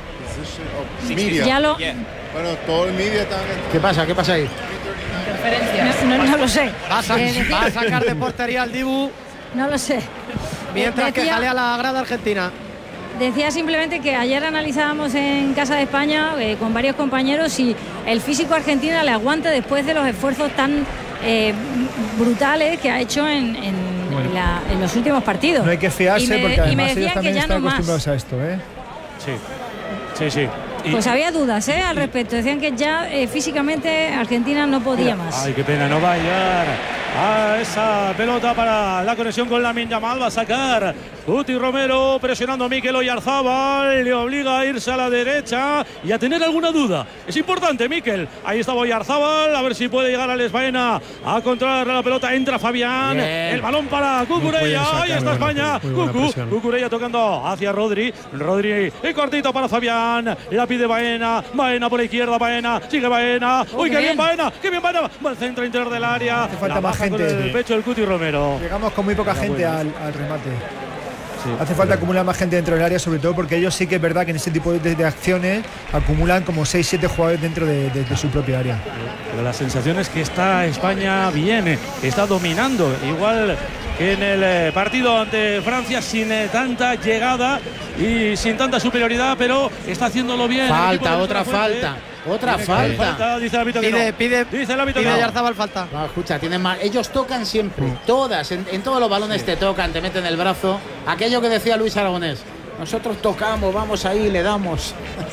Ya lo, Bueno, todo el media también. ¿Qué pasa? ¿Qué pasa ahí? Interferencias. no, no- no lo sé. Va a, sa- Eh, decía- va a sacar de portería al Dibu no lo sé. mientras que Decía- jalea la grada argentina. Decía simplemente que ayer analizábamos en Casa de España eh, con varios compañeros si el físico argentino le aguanta después de los esfuerzos tan eh, brutales que ha hecho en, en- en la- en los últimos partidos. No hay que fiarse Y me- porque y me además ellos decían que también ya están no más. acostumbrados a esto, ¿eh? Sí, sí, sí. Y- Pues había dudas ¿eh? al respecto. Decían que ya eh, físicamente Argentina no podía más. Ay, qué pena, no va a llegar a esa pelota para la conexión con Lamine Yamal. Va a sacar Guti Romero presionando a Mikel Oyarzábal. Le obliga a irse a la derecha y a tener alguna duda. Es importante, Mikel. Ahí está Oyarzábal. A ver si puede llegar Alex Baena a controlar la pelota. Entra Fabián. Bien. El balón para Cucurella. sacar, Ahí está muy buena- España. muy buena Cucu. presión. Cucurella tocando hacia Rodri. Rodri y cortito para Fabián. La pide Baena. Baena por la izquierda. Baena. Sigue Baena. Oh, Uy, qué qué bien bien. Baena. Qué bien Baena. Va al centro interior del área. Hace falta La más baja con gente. el pecho del Cuti Romero. Llegamos con muy poca gente bueno. al, al remate. Sí, Hace falta acumular más gente dentro del área, sobre todo porque ellos sí que es verdad que en ese tipo de, de acciones acumulan como seis siete jugadores dentro de, de- de su propia área. Pero la sensación es que está España bien, está dominando, igual que en el eh, partido ante Francia, sin eh, tanta llegada y sin tanta superioridad, pero está haciéndolo bien. el equipo Falta, de otra Luis de la Fuente. falta. Otra Tiene que haber falta. Dice el árbitro que Pide, no. pide, Dice el árbitro pide que no. Oyarzábal falta. No, escucha, tienen más. Ellos tocan siempre, todas, en, en todos los balones te tocan, te meten el brazo. Aquello que decía Luis Aragonés. Nosotros tocamos, vamos ahí, le damos.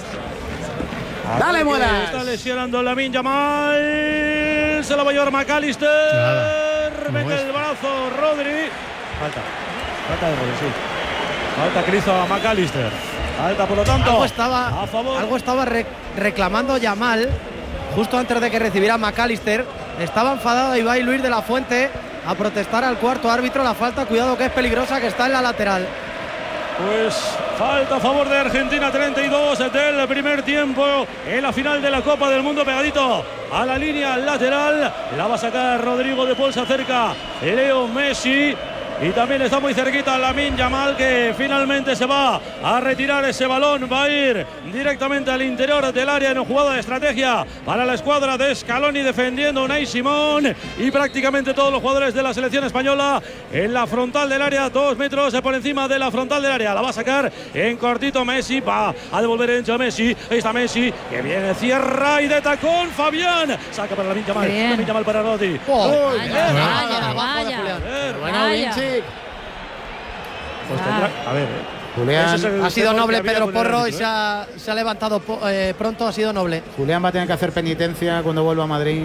Dale, Muelas. Está lesionando Lamine Yamal. Se la va a llevar McAllister. Nada, no Mete es. el brazo Rodri. Falta. Falta de Rodri, sí. Falta que le hizo a McAllister. Falta, por lo tanto. Algo estaba, a favor. algo estaba re- reclamando Yamal justo antes de que recibiera McAllister. Estaba enfadado Ibai Luis de la Fuente a protestar al cuarto árbitro la falta. Cuidado que es peligrosa, que está en la lateral. Pues falta a favor de Argentina, treinta y dos del primer tiempo en la final de la Copa del Mundo, pegadito a la línea lateral. La va a sacar Rodrigo de Paul, se acerca Leo Messi. Y también está muy cerquita Lamine Yamal, que finalmente se va a retirar ese balón. Va a ir directamente al interior del área en jugada de estrategia para la escuadra de Scaloni, defendiendo Unai Simón. Y prácticamente todos los jugadores de la selección española en la frontal del área, dos metros por encima de la frontal del área. La va a sacar en cortito Messi, va a devolver en Messi. Ahí está Messi, que viene, cierra y de tacón Fabián. Saca para Lamine Yamal, Bien. Lamine Yamal para Rodri. Oh, Vaya, bien, vaya, abajo de vaya. Julián. Bueno, Vaya. Vinci. Pues Ah. tendrá- a ver, Julián, ese es el Ha sido temor noble que había Pedro con el Porro y árbitro, se ¿eh? ha, se ha levantado po- eh, pronto, ha sido noble. Julián va a tener que hacer penitencia cuando vuelva a Madrid.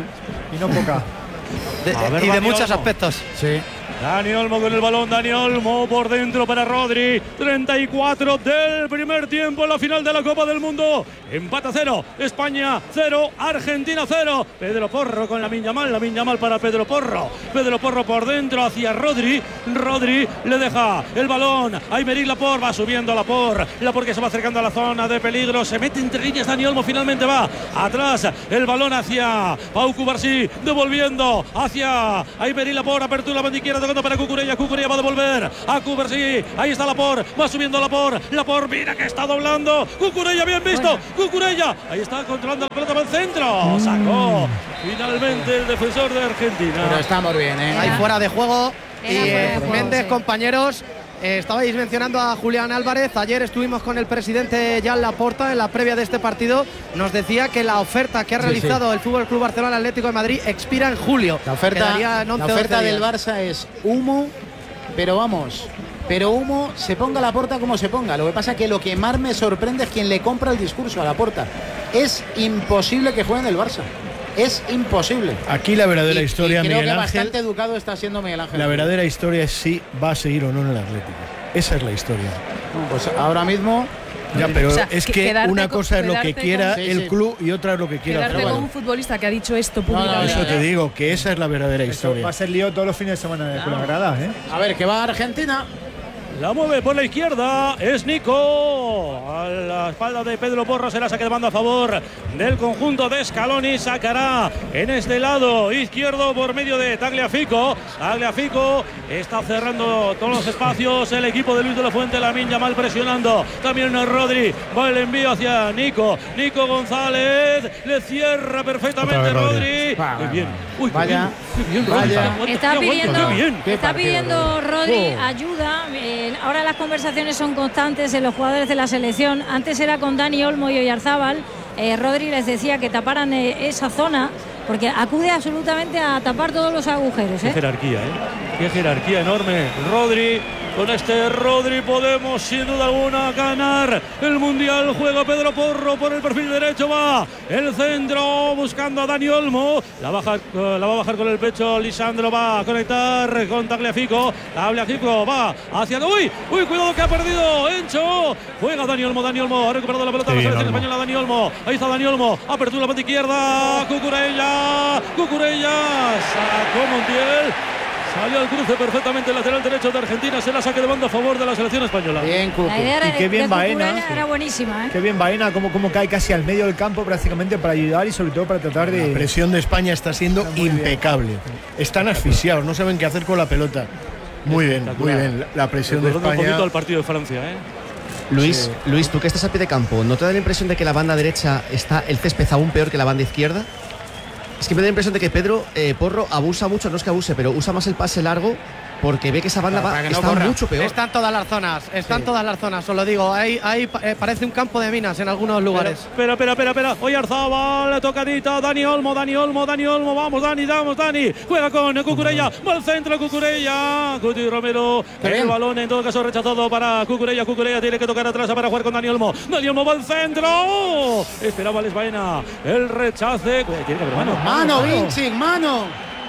Y no poca. De, ver, y de Dani muchos Olmo. aspectos. Sí. Dani Olmo con el balón, Dani Olmo por dentro para Rodri. treinta y cuatro del primer tiempo en la final de la Copa del Mundo. Empate a cero, España cero, Argentina cero. Pedro Porro con Lamine Yamal, Lamine Yamal para Pedro Porro. Pedro Porro por dentro hacia Rodri. Rodri le deja el balón a Aymeric Laporte, va subiendo Laporte. Laporte que se va acercando a la zona de peligro, se mete entre líneas Dani Olmo, finalmente va atrás. El balón hacia Pau Cubarsí, devolviendo hacia Aymeric Laporte, apertura la banda izquierda, tocando para Cucurella. Cucurella va a devolver a Cubarsí. Ahí está Laporte, va subiendo Laporte. Laporte, mira que está doblando. Cucurella, bien visto. Bueno. Cucurella, ahí está controlando la pelota para el centro. Mm. Sacó finalmente el defensor de Argentina. Pero estamos bien, ¿eh? Ahí fuera de juego. Era y fuera de eh, juego, Méndez, sí. compañeros. Eh, estabais mencionando a Julián Álvarez. Ayer estuvimos con el presidente Jan Laporta en la previa de este partido. Nos decía que la oferta que ha realizado sí, sí. el F C Barcelona Atlético de Madrid expira en julio. La oferta, la oferta del Barça es humo, pero vamos, pero humo, se ponga Laporta como se ponga. Lo que pasa es que lo que más me sorprende es quien le compra el discurso a Laporta. Es imposible que juegue en el Barça. Es imposible. Aquí la verdadera y, historia, y creo Miguel que Ángel. Bastante educado está siendo Miguel Ángel. La verdadera historia es si va a seguir o no en el Atlético. Esa es la historia. No, pues ahora mismo. Ya, pero o sea, es que una cosa es lo que quiera con, el sí, sí. club y otra es lo que quiera quedarte el club. con un futbolista que ha dicho esto públicamente. No, no, eso te digo, que esa es la verdadera Eso historia. va a ser lío todos los fines de semana Claro. con las gradas, ¿eh? A ver, que va a Argentina. La mueve por la izquierda, es Nico. A la espalda de Pedro Porro será saque de banda a favor del conjunto de Scaloni. Sacará en este lado izquierdo por medio de Tagliafico. Tagliafico está cerrando todos los espacios. El equipo de Luis de la Fuente, Lamine Yamal presionando. También Rodri. Va el envío hacia Nico. Nico González le cierra perfectamente Rodri. Va, Qué bien. Uy, vaya, qué bien, vaya. Rodri. Está pidiendo, Qué bien. está pidiendo Rodri Oh. ayuda. Eh, ahora las conversaciones son constantes en los jugadores de la selección. Antes era con Dani Olmo y Oyarzábal. Eh, Rodri les decía que taparan eh, esa zona porque acude absolutamente a tapar todos los agujeros. ¿eh? Qué jerarquía, ¿eh? Qué jerarquía enorme. Rodri. Con este Rodri podemos sin duda alguna ganar el Mundial. Juega Pedro Porro por el perfil derecho. Va el centro buscando a Dani Olmo. La, baja, la va a bajar con el pecho. Lisandro va a conectar con Tagliafico. Tagliafico va hacia... ¡Uy! ¡Uy! Cuidado que ha perdido Encho. Juega Dani Olmo. Dani Olmo ha recuperado la pelota. Sí, la selección Olmo. española. Dani Olmo. Ahí está Dani Olmo. Apertura la parte izquierda. Cucurella. Cucurella. Sacó Montiel. Salió al cruce perfectamente el lateral derecho de Argentina. Será saque de banda a favor de la selección española. Bien, Cucu. La idea Y qué bien de Baena. Cucurella era buenísima. ¿eh? Qué bien Baena, como, como cae casi al medio del campo prácticamente para ayudar y sobre todo para tratar de... La presión de España está siendo Está muy impecable. bien. Están asfixiados, no saben qué hacer con la pelota. Muy bien, muy bien. La presión de Recordando un poquito España. al partido de Francia, ¿eh? Luis, Sí. Luis, tú que estás a pie de campo, ¿no te da la impresión de que la banda derecha está el césped aún peor que la banda izquierda? Es que me da la impresión de que Pedro eh, Porro abusa mucho, no es que abuse, pero usa más el pase largo porque ve que esa banda Para va, que no está corra. mucho peor. Están todas las zonas, están Sí. todas las zonas, os lo digo. Ahí, ahí eh, parece un campo de minas en algunos lugares. Espera, espera, espera, espera. Oyarzábal, tocadita. Dani Olmo, Dani Olmo, Dani Olmo. Vamos, Dani, vamos, Dani. Juega con Cucurella. Va al centro, Cucurella. Cuti Romero. El balón, en todo caso, rechazado para Cucurella. Cucurella tiene que tocar atrás para jugar con Dani Olmo. Dani Olmo va al centro. Esperaba Les Baena. El rechace. Tiene que haber mano. Mano, Vinci, mano.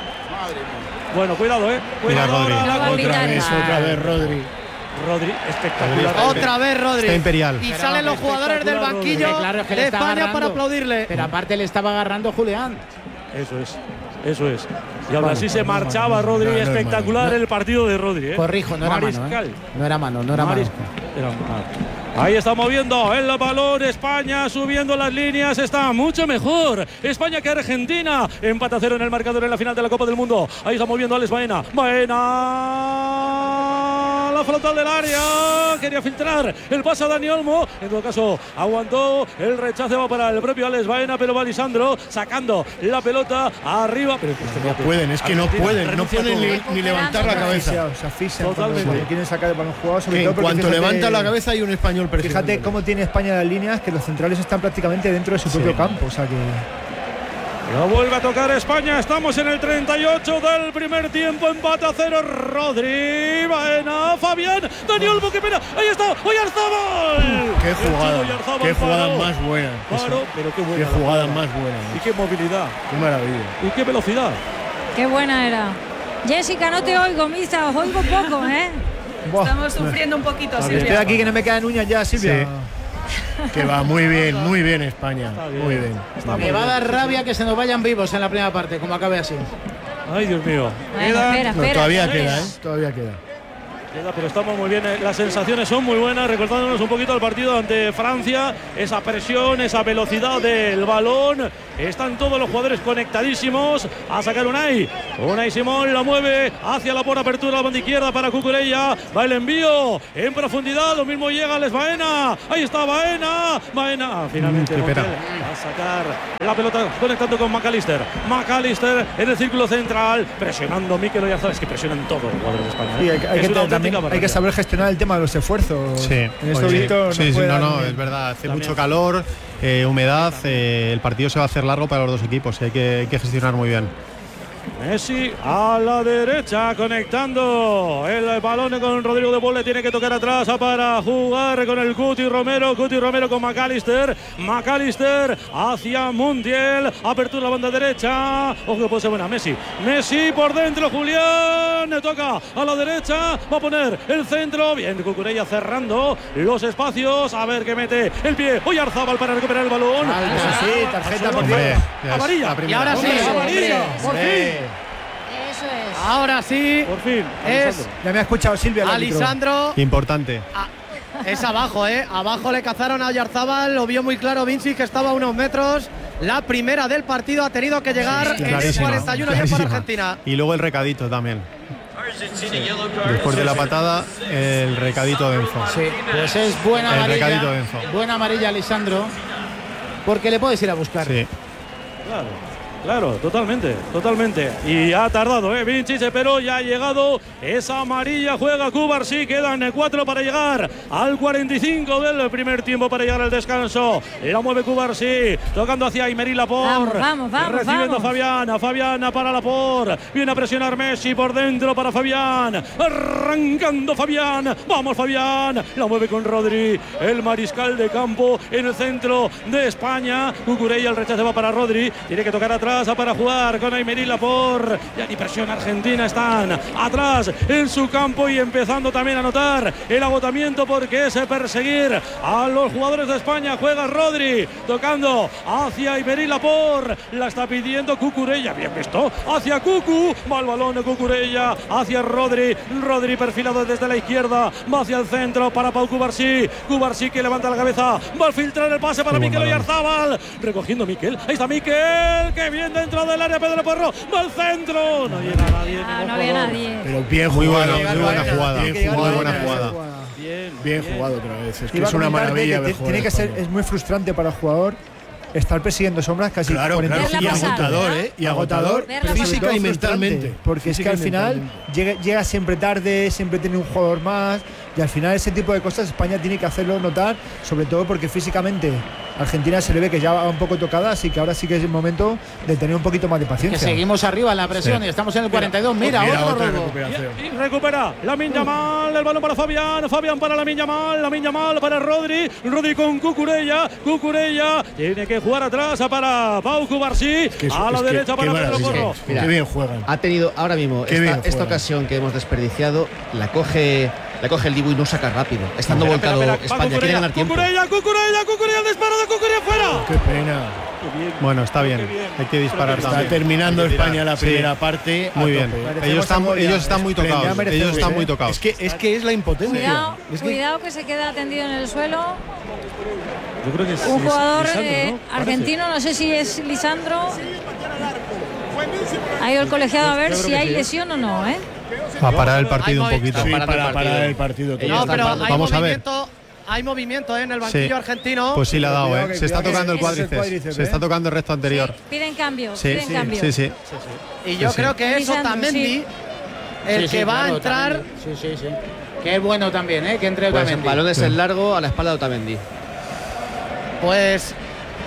Bueno, cuidado, eh. Cuidado Rodri. ahora la No va a contra. pitar. Otra vez, otra vez, Rodri. Rodri, espectacular. Otra vez Rodri. Está imperial. Y Pero salen los jugadores del espectacular, banquillo Rodri. Claro, es que le de está España agarrando. para aplaudirle. Pero aparte le estaba agarrando Julián. Eso es, eso es. Y aún así se marchaba Rodri. No, no es Espectacular mano. el partido de Rodri, ¿eh? Corrijo, no era mano. Mariscal. ¿eh? No era mano, no era mano. Mariscal. Era mano. Ahí está moviendo el balón España, subiendo las líneas, está mucho mejor España que Argentina. Empate a cero en el marcador en la final de la Copa del Mundo. Ahí está moviendo Alex Baena. Baena, la frontal del área, quería filtrar el pase a Dani Olmo. En todo caso, aguantó el rechazo, va para el propio Alex Baena, pero va Lisandro sacando la pelota arriba. Pero No pueden, es que no Argentina pueden, no renuncia pueden todo. ni, ni levantar la cabeza. Asfixiados, se asfixian Totalmente. cuando quieren sacar el balón jugado, sobre Que todo en porque cuanto fíjate- levanta la cabeza hay un español presionando. Fíjate cómo tiene España las líneas, que los centrales están prácticamente dentro de su propio Sí. campo, o sea que Lo vuelve a tocar España. Estamos en el treinta y ocho del primer tiempo. Empate a cero. Rodri, Baena, Fabián, Dani Olmo, qué pena. Ahí está, Oyarzabal. Qué jugada, qué jugada más buena. Claro, pero qué buena. Qué jugada más buena. Y qué movilidad. Qué maravilla. Y qué velocidad. Qué buena era. Jessica, no te oigo, Misa, os oigo poco, ¿eh? Buah. Estamos sufriendo un poquito, Silvia. Estoy aquí que no me quedan uñas ya, Silvia. Sí. Que va muy bien, muy bien España. Bien, muy bien. Me va a dar rabia que se nos vayan vivos en la primera parte, como acabe así. Ay, Dios mío. Bueno, espera, espera, no, todavía espera. queda, ¿eh? Todavía queda. Pero estamos muy bien, las sensaciones son muy buenas, recordándonos un poquito el partido ante Francia, esa presión, esa velocidad del balón, están todos los jugadores conectadísimos a sacar Unai, Unai Simón la mueve hacia la por apertura, la banda izquierda para Cucurella, va el envío en profundidad, lo mismo llega Les Baena, ahí está Baena, Baena, finalmente mm, Montiel va a sacar la pelota conectando con McAllister, McAllister en el círculo central, presionando Mikel Oyarzabal, es que presionan todos los jugadores de España. Sí, hay, hay, es que, una también hay que saber gestionar el tema de los esfuerzos. Sí, en este oye, momento sí, no, sí, puede no, dar no, ni- es verdad, hace También. mucho calor, eh, humedad, eh, el partido se va a hacer largo para los dos equipos y hay que, hay que gestionar muy bien. Messi a la derecha conectando el balón con Rodrigo de Paul, le tiene que tocar atrás para jugar con el Cuti Romero, Cuti Romero con McAllister, McAllister hacia Montiel, apertura a la banda derecha, ojo que puede ser buena, Messi, Messi por dentro, Julián, le toca a la derecha, va a poner el centro, bien Cucurella cerrando los espacios, a ver que mete el pie, Oyarzabal para recuperar el balón. Falta, sí, tarjeta por Hombre, favor. ya es Amarilla. la Y primera. ahora sí, Hombre, amarilla, hombre. por fin. Eso es. Ahora sí, Por fin. es Ya me ha escuchado Silvia. el árbitro. Alisandro. Importante. Es abajo, ¿eh? Abajo le cazaron a Oyarzabal, lo vio muy claro Vinci, que estaba a unos metros. La primera del partido ha tenido que llegar en el Clarísima, cuarenta y uno ya para clarísima. Argentina. Y luego el recadito también. Después de la patada, el recadito de Enzo. Sí, pues es buena El recadito amarilla. de Enzo. Buena amarilla, Lisandro. Porque le puedes ir a buscar. Sí. Claro, claro, totalmente, totalmente. Y ha tardado, ¿eh? Vinci, pero ya ha llegado esa amarilla. Juega Cubarsí, quedan cuatro para llegar al cuarenta y cinco del primer tiempo para llegar al descanso. La mueve Cubarsí, tocando hacia Aymeric Laporte. Vamos, vamos, vamos, Recibiendo vamos. a Fabián, Fabián para Laporte. Viene a presionar Messi por dentro para Fabián. Arrancando Fabián. Vamos Fabián. La mueve con Rodri. El mariscal de campo en el centro de España. Cucurella, el rechazo va para Rodri. Tiene que tocar atrás para jugar con Aymeric Laporte. Ya ni presión Argentina, están atrás en su campo y empezando también a notar el agotamiento porque es perseguir a los jugadores de España. Juega Rodri tocando hacia Aymeric Laporte, la está pidiendo Cucurella, bien visto, hacia Cucu, va el balón de Cucurella hacia Rodri, Rodri perfilado desde la izquierda, va hacia el centro para Pau Cubarsí, Cubarsí que levanta la cabeza, va a filtrar el pase para Qué buen Mikel balón. Oyarzabal, recogiendo Mikel, ahí está Mikel, que bien dentro del área, Pedro Porro, va al centro, no llega nadie, Ah, ningún no había jugador. nadie. Pero bien Muy jugado. buena, muy buena jugada. Bien Muy jugado, buena bien jugada. jugado. Bien, Bien jugado otra vez. Es que Iba es a una comentarte maravilla. que de ti- jugar tiene que ser, España. es muy frustrante para el jugador estar persiguiendo sombras casi Claro, cuarenta claro. Verla Y pasar, agotador, ¿no? ¿eh? Y agotador Verla pero sobre física todo y frustrante, mentalmente. porque es que Física y al final mentalmente. llega, llega siempre tarde, siempre tiene un jugador más y al final ese tipo de cosas España tiene que hacerlo notar, sobre todo porque físicamente Argentina se le ve que ya va un poco tocada, así que ahora sí que es el momento de tener un poquito más de Que paciencia. seguimos arriba en la presión Sí. y estamos en el cuarenta y dos. Mira, Mira, otro otra robo. recuperación. Y recupera Lamine Yamal, el balón para Fabián, Fabián para Lamine Yamal, Lamine Yamal para Rodri, Rodri con Cucurella, Cucurella tiene que jugar atrás para Pau Cubarsí, Que es- a la es que- derecha qué para Pedro maravilla. Porro. Mira. Qué bien juegan. Ha tenido ahora mismo Qué esta, bien esta juega. ocasión que hemos desperdiciado, la coge, la coge el Dibu y no saca rápido. Estando Espera, volcado espera, espera, va España, quiere Cucurella, ganar tiempo. Cucurella, Cucurella, Cucurella, el disparo de Cucurella fuera. Qué pena. Qué bien. Bueno, está bien. Qué bien. Hay que disparar Está también. terminando Hay que tirar. España la Sí. primera parte. a Muy bien. tope. Merecemos Ellos están, algo ya. ellos están muy Ya tocados. merecemos, Ellos están ¿eh? muy tocados. Es que, es que es la impotencia. Cuidado, Es que- cuidado que se queda tendido en el suelo. Yo creo que es Un Lis- jugador Lisandro, eh, ¿no? Parece. argentino, no sé si es Lisandro. Ha ido el colegiado a ver Yo creo si que hay sí, ¿eh? lesión o no, ¿eh? Va a parar el partido un Hay poquito. Sí, Parando el para partido. parar el partido. Ellos No, están pero parando. hay Vamos a ver. movimiento, hay movimiento ¿eh? en el banquillo Sí. argentino. Pues sí la ha dado, Cuidado ¿eh? que- Se está cuidado que tocando el ese es el cuádriceps. cuádriceps, Se ¿eh? está tocando el resto anterior. Sí, piden cambio, Sí, piden sí, cambio. sí, sí. y yo sí, creo que es Lisandro, Otamendi sí. el Sí, sí, que va claro, a entrar. Otamendi. Sí, sí, sí. Que es bueno también, ¿eh? Que entre Pues el Otamendi. balón es Sí. el largo a la espalda de Otamendi. Pues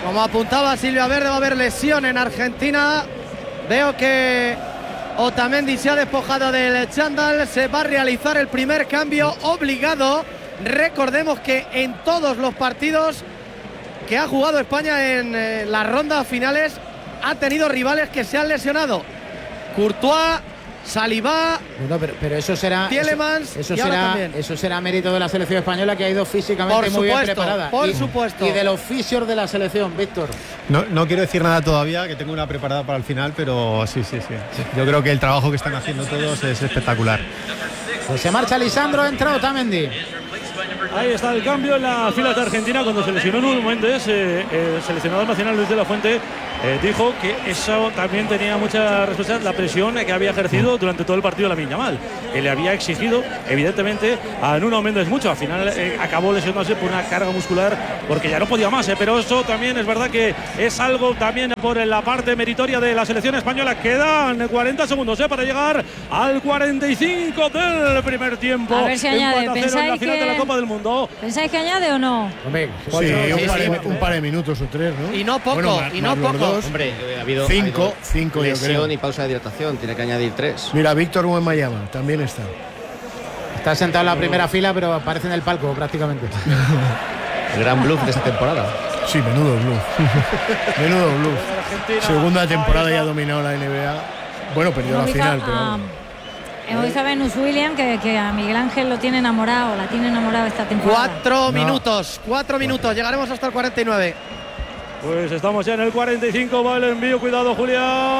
Como apuntaba Silvia Verde, va a haber lesión en Argentina. Veo que Otamendi se ha despojado del chándal. Se va a realizar el primer cambio obligado. Recordemos que en todos los partidos que ha jugado España en eh, las rondas finales ha tenido rivales que se han lesionado. Courtois, Saliba, no, pero, pero eso será Tielemans, eso, eso y ahora será también. eso será mérito de la selección española, que ha ido físicamente Por muy bien supuesto, preparada. por y, supuesto. Y de los fisios de la selección, Víctor. No, no quiero decir nada todavía, que tengo una preparada para el final, pero sí, sí, sí. Yo creo que el trabajo que están haciendo todos es espectacular. Pues se marcha Lisandro, entra Otamendi. Ahí está el cambio en la fila de Argentina cuando se lesionó Nuno Méndez. Eh, el seleccionador nacional Luis de la Fuente eh, dijo que eso también tenía mucha responsabilidad, la presión que había ejercido durante todo el partido Lamine Yamal, que le había exigido evidentemente a Nuno Méndez mucho. Al final eh, acabó lesionándose por una carga muscular porque ya no podía más, eh, pero eso también es verdad que es algo también por la parte meritoria de la selección española. Quedan cuarenta segundos eh, para llegar al cuarenta y cinco del primer tiempo. A ver si añade. En la final que... de la Copa del Mundo. ¿Pensáis que añade o no? Hombre, sí, un, par de, un par de minutos o tres, ¿no? Y no poco, bueno, más, y no más poco. Dos. Hombre, ha habido cinco, ha habido cinco yo lesión creo. y pausa de hidratación, tiene que añadir tres. Mira, Víctor Wembanyama también está. Está sentado en la primera fila, pero aparece en el palco prácticamente. El gran bluff de esta temporada. Sí, menudo bluff. Menudo bluff. Segunda temporada y ha dominado la N B A. Bueno, perdió la final, pero a, hemos visto a Venus Williams que, que a Miguel Ángel lo tiene enamorado, la tiene enamorado esta temporada. Cuatro No. minutos, cuatro minutos. Llegaremos hasta el cuarenta y nueve. Pues estamos ya en el cuarenta y cinco, va el envío, cuidado Julián.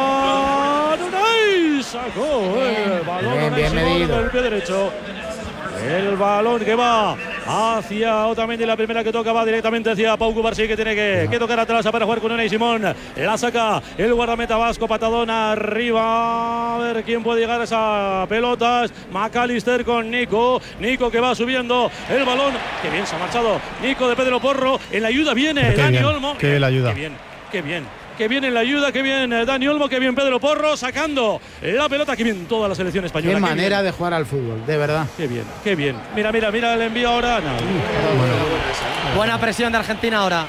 Unai sacó el balón, Bien, Unai bien Simón medido. con el pie derecho. El balón que va hacia Otamendi, la primera que toca va directamente hacia Pau Cubarsí, que tiene que, que tocar atrás para jugar con Unai Simón. La saca el guardameta vasco, patadón arriba. A ver quién puede llegar a esa pelota. McAllister con Nico. Nico que va subiendo el balón. Qué bien se ha marchado Nico de Pedro Porro. En la ayuda viene Qué Dani bien, Olmo. qué bien la ayuda. Qué bien, qué bien. Qué bien en la ayuda, qué bien eh, Dani Olmo, qué bien Pedro Porro sacando la pelota, qué bien toda la selección española. Qué qué manera bien. de jugar al fútbol, de verdad. Qué bien, qué bien. Mira, mira, mira el envío ahora. No. Buena presión de Argentina ahora.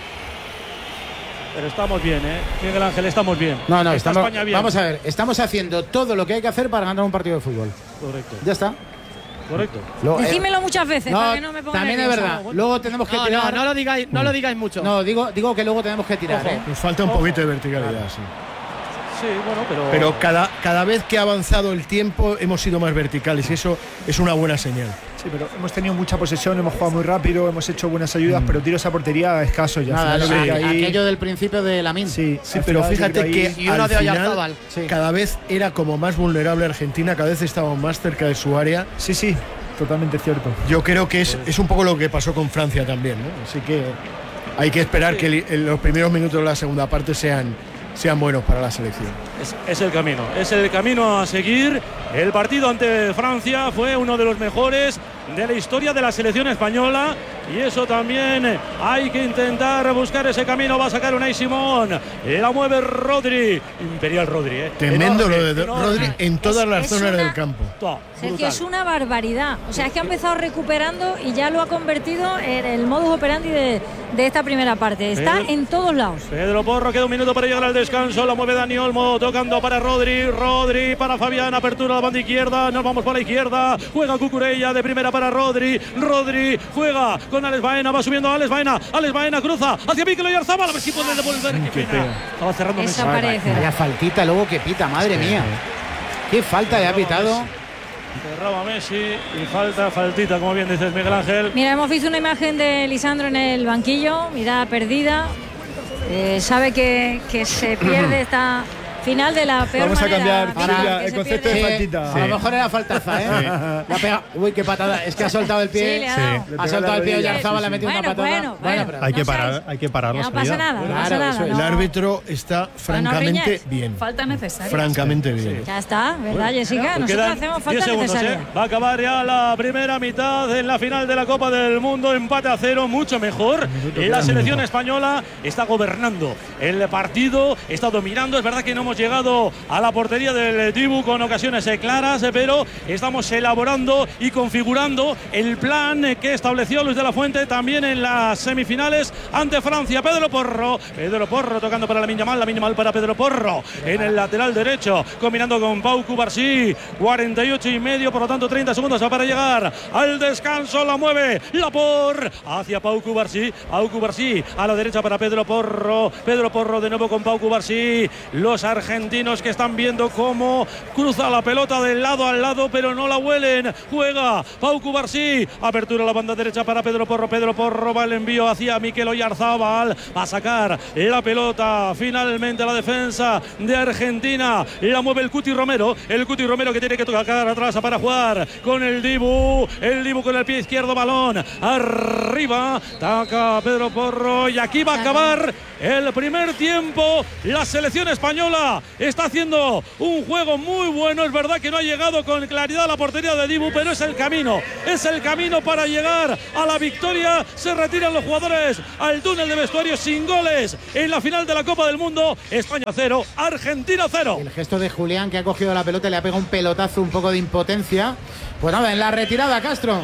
Pero estamos bien, ¿eh? Miguel Ángel, estamos bien. No, no, Está estamos, España bien. vamos a ver, estamos haciendo todo lo que hay que hacer para ganar un partido de fútbol. Correcto, Ya está. correcto. Lo- eh, Decímelo muchas veces no, para que no me ponga también es nerviosa. verdad. Luego tenemos que No, no, tirar. no lo digáis, no lo digáis mucho. No, digo, digo que luego tenemos que tirar. Ojo. ¿eh? nos falta un poquito de verticalidad, sí. Sí, bueno, pero. Pero cada, cada vez que ha avanzado el tiempo hemos sido más verticales y eso es una buena señal. Sí, pero hemos tenido mucha posesión, hemos jugado muy rápido, hemos hecho buenas ayudas, pero tiros a portería escaso ya. Nada, Al final sí, yo creo que ahí- aquello del principio de Lamin. Sí, Sí, al pero final yo fíjate creo que ahí- Y uno al de final, Oyarzábal. Sí. cada vez era como más vulnerable Argentina, cada vez estábamos más cerca de su área. Sí, sí, totalmente cierto. Yo creo que es, es un poco lo que pasó con Francia también, ¿no? Así que hay que esperar que el- los primeros minutos de la segunda parte sean, sean buenos para la selección. Es, es el camino, es el camino a seguir. El partido ante Francia fue uno de los mejores de la historia de la selección española y eso también hay que intentar buscar ese camino. Va a sacar Unai Simón, la mueve Rodri, Imperial Rodri, ¿eh? Tremendo Enorme, lo de enorme. Rodri en todas Es- las es zonas una- del campo. Toa, Sergio, brutal. es una barbaridad. O sea, es que ha empezado recuperando y ya lo ha convertido en el modus operandi de, de esta primera parte. Está Pedro- en todos lados. Pedro Porro, queda un minuto para llegar al descanso. La mueve Dani Olmo, tocando para Rodri. Rodri para Fabián, apertura a la banda izquierda. Nos vamos por la izquierda. Juega Cucurella de primera para Rodri. Rodri juega con Alex Baena. Va subiendo Alex Baena. Alex Baena cruza hacia Mikel Oyarzabal. A ver si puede devolver. Qué pena. Estaba cerrando Messi. Esa parece. Vaya faltita luego que pita, madre mía. Qué falta le ha pitado. Cerraba Messi y falta, faltita, como bien dices, Miguel Ángel. Mira, hemos visto una imagen de Lisandro en el banquillo, mirada perdida. Eh, sabe que, que se pierde esta final de la peor Vamos a manera. cambiar, Mira, Silvia, que el se concepto de pierde. faltita. A lo mejor era faltaza, ¿eh? La ha pegado- Uy, qué patada. Es que ha soltado el pie. Sí, le ha dado. Le Ha pega soltado la el pie rodilla. Oyarzabal, le ha metido Bueno, una patada. bueno, bueno. pero- Hay que No parar, seáis- hay que parar la No pasa salida. nada, no Claro, pasa nada. eso es. no. El árbitro está francamente riñáis. bien. Falta necesaria. Francamente bien. Ya está, ¿verdad, Jessica? Pues Nosotros quedan hacemos diez falta segundos, necesaria. ¿eh? Va a acabar ya la primera mitad en la final de la Copa del Mundo. Empate a cero, mucho mejor. La selección española está gobernando el partido, está dominando. Es verdad que no hemos hemos llegado a la portería del Dibu con ocasiones claras, pero estamos elaborando y configurando el plan que estableció Luis de la Fuente también en las semifinales ante Francia. Pedro Porro, Pedro Porro tocando para Lamine Yamal, Lamine Yamal para Pedro Porro en el lateral derecho, combinando con Pau Cubarsí. cuarenta y ocho y medio, por lo tanto treinta segundos para llegar al descanso. La mueve Laporte hacia Pau Cubarsí, Pau Cubarsí a la derecha para Pedro Porro, Pedro Porro de nuevo con Pau Cubarsí. Los argentinos que están viendo cómo cruza la pelota del lado al lado, pero no la huelen. Juega Pau Cubarsí, apertura a la banda derecha para Pedro Porro, Pedro Porro va el envío hacia Mikel Oyarzabal, va a sacar la pelota finalmente a la defensa de Argentina. La mueve el Cuti Romero, el Cuti Romero que tiene que tocar atrás para jugar con el Dibu, el Dibu con el pie izquierdo, balón arriba, taca Pedro Porro y aquí va a acabar el primer tiempo. La selección española está haciendo un juego muy bueno, es verdad que no ha llegado con claridad a la portería de Dibu, pero es el camino, es el camino para llegar a la victoria. Se retiran los jugadores al túnel de vestuario sin goles en la final de la Copa del Mundo. España cero, Argentina cero. El gesto de Julián, que ha cogido la pelota y le ha pegado un pelotazo, un poco de impotencia. Pues nada, en la retirada, Castro.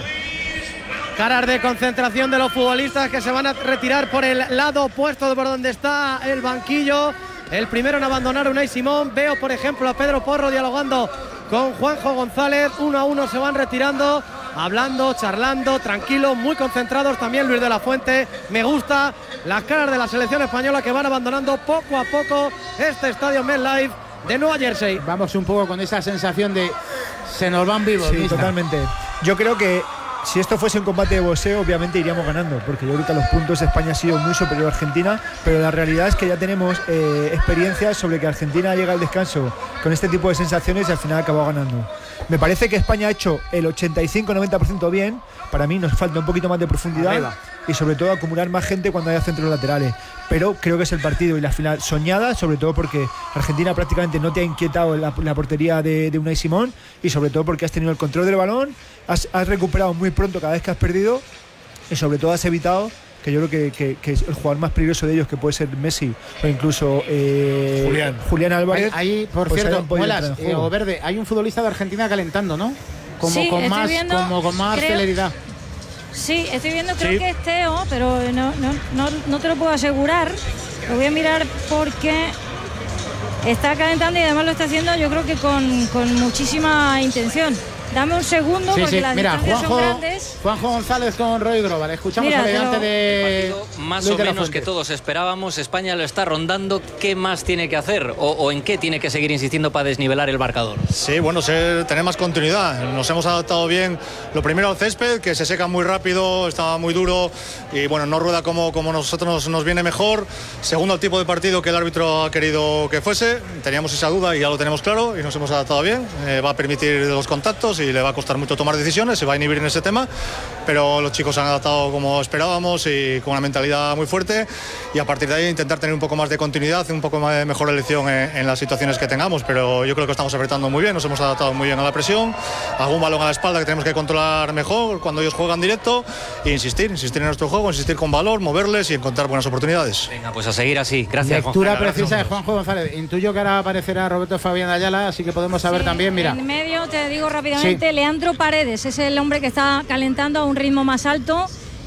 Caras de concentración de los futbolistas que se van a retirar por el lado opuesto por donde está el banquillo. El primero en abandonar, Unai Simón. Veo, por ejemplo, a Pedro Porro dialogando con Juanjo González. Uno a uno se van retirando, hablando, charlando, tranquilos, muy concentrados. También Luis de la Fuente. Me gusta las caras de la selección española que van abandonando poco a poco este estadio MetLife de Nueva Jersey. Vamos un poco con esa sensación de se nos van vivos. Sí, ¿vista? totalmente. Yo creo que si esto fuese un combate de boxeo, obviamente iríamos ganando, porque yo creo que a los puntos España ha sido muy superior a Argentina, pero la realidad es que ya tenemos eh, experiencias sobre que Argentina llega al descanso con este tipo de sensaciones y al final acabó ganando. Me parece que España ha hecho el ochenta y cinco noventa por ciento bien. Para mí nos falta un poquito más de profundidad Arriba. y sobre todo acumular más gente cuando haya centros laterales, pero creo que es el partido y la final soñada, sobre todo porque Argentina prácticamente no te ha inquietado la, la portería de, de Unai Simón y sobre todo porque has tenido el control del balón, has, has recuperado muy pronto cada vez que has perdido y sobre todo has evitado, que yo creo que, que, que es el jugador más peligroso de ellos, que puede ser Messi o incluso eh, Julián. Julián Álvarez. Ahí, por pues cierto, Muelas, eh, o Verde, hay un futbolista de Argentina calentando, ¿no? Como sí, con más, viendo, como con más creo, celeridad. Sí, estoy viendo, creo sí. que es Teo, pero no, no, no, no te lo puedo asegurar. Lo voy a mirar porque está calentando y además lo está haciendo, yo creo que con, con muchísima intención. Dame un segundo, sí, porque sí. las Mira, distancias Juanjo, son grandes. Juanjo González con Roy Global. Escuchamos Mira, al delante pero... de más Luis o de la menos Fuente. que todos esperábamos. España lo está rondando. ¿Qué más tiene que hacer? ¿O, o en qué tiene que seguir insistiendo para desnivelar el marcador? Sí, bueno, ser, tener más continuidad. Nos hemos adaptado bien. Lo primero al césped, que se seca muy rápido, estaba muy duro y bueno, no rueda como, como nosotros nos, nos viene mejor. Segundo, el tipo de partido que el árbitro ha querido que fuese. Teníamos esa duda y ya lo tenemos claro y nos hemos adaptado bien. Eh, va a permitir los contactos y le va a costar mucho tomar decisiones, se va a inhibir en ese tema, pero los chicos se han adaptado como esperábamos y con una mentalidad muy fuerte, y a partir de ahí intentar tener un poco más de continuidad, un poco más de mejor elección en, en las situaciones que tengamos, pero yo creo que estamos apretando muy bien, nos hemos adaptado muy bien a la presión, algún balón a la espalda que tenemos que controlar mejor cuando ellos juegan directo, e insistir, insistir en nuestro juego, insistir con valor, moverles y encontrar buenas oportunidades. Venga, pues a seguir así. Gracias, Lectura Juanjo. precisa de Juanjo González. Intuyo que ahora aparecerá Roberto Fabián Ayala, así que podemos saber Sí, también, mira. En medio, te digo rápidamente, Sí. Leandro Paredes es el hombre que está calentando a un ritmo más alto.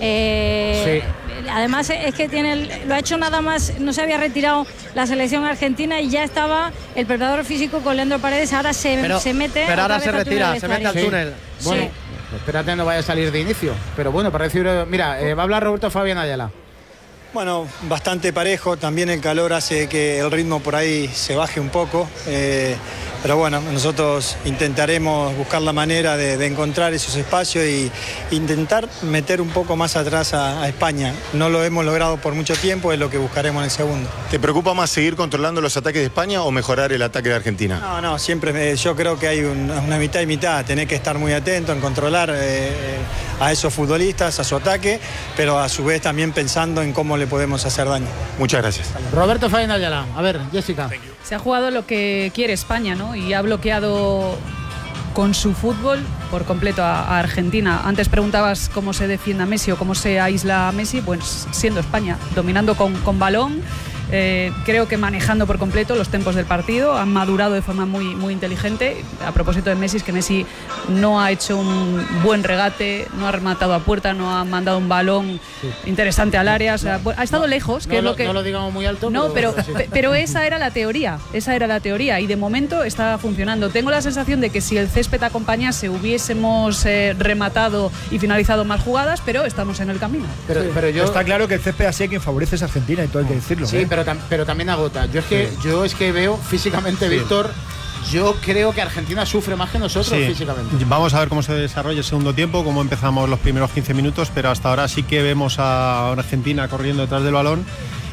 Eh, sí. Además es que tiene el, lo ha hecho nada más, no se había retirado la selección argentina y ya estaba el preparador físico con Leandro Paredes. Ahora se, pero, se mete. Pero ahora se al retira, se mete al Sí. túnel. Bueno, Sí. espérate, no vaya a salir de inicio. Pero bueno, para recibir. Mira, eh, va a hablar Roberto Fabián Ayala. Bueno, bastante parejo, también el calor hace que el ritmo por ahí se baje un poco, eh, pero bueno, nosotros intentaremos buscar la manera de, de encontrar esos espacios y intentar meter un poco más atrás a, a España. No lo hemos logrado por mucho tiempo, es lo que buscaremos en el segundo. ¿Te preocupa más seguir controlando los ataques de España o mejorar el ataque de Argentina? No, no, siempre me, yo creo que hay un, una mitad y mitad, tenés que estar muy atento en controlar eh, a esos futbolistas, a su ataque, pero a su vez también pensando en cómo le podemos hacer daño. Muchas gracias. Roberto Fabián Ayala. A ver, Jessica. Se ha jugado lo que quiere España, ¿no? Y ha bloqueado con su fútbol por completo a, a Argentina. Antes preguntabas cómo se defiende a Messi o cómo se aísla a Messi, pues siendo España, dominando con, con balón, eh, creo que manejando por completo los tempos del partido, han madurado de forma muy, muy inteligente. A propósito de Messi, es que Messi no ha hecho un buen regate, no ha rematado a puerta, no ha mandado un balón sí. interesante al área, o sea, ha estado no, lejos, que no es lo, lo que... No lo digamos muy alto. No, pero, pero, sí. pero esa era la teoría, esa era la teoría y de momento está funcionando. Tengo la sensación de que si el césped acompañase hubiésemos eh, rematado y finalizado más jugadas, pero estamos en el camino. Pero, sí. pero yo... Está claro que el césped así quien favorece es Argentina y todo hay que decirlo. Sí, ¿eh? pero, tam pero también agota. Yo es que, sí. yo es que veo físicamente, sí. Víctor, yo creo que Argentina sufre más que nosotros sí. físicamente. Vamos a ver cómo se desarrolla el segundo tiempo, cómo empezamos los primeros quince minutos, pero hasta ahora sí que vemos a Argentina corriendo detrás del balón.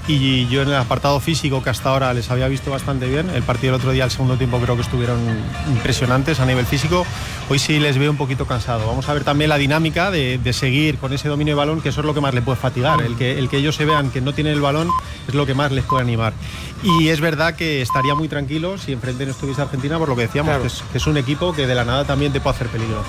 Y yo en el apartado físico, que hasta ahora les había visto bastante bien, el partido del otro día, el segundo tiempo, creo que estuvieron impresionantes a nivel físico. Hoy sí les veo un poquito cansado. Vamos a ver también la dinámica de, de seguir con ese dominio de balón, que eso es lo que más les puede fatigar. El que, el que ellos se vean que no tienen el balón es lo que más les puede animar. Y es verdad que estaría muy tranquilo si enfrente no estuviese Argentina, por lo que decíamos, claro. que, es, que es un equipo que de la nada también te puede hacer peligro.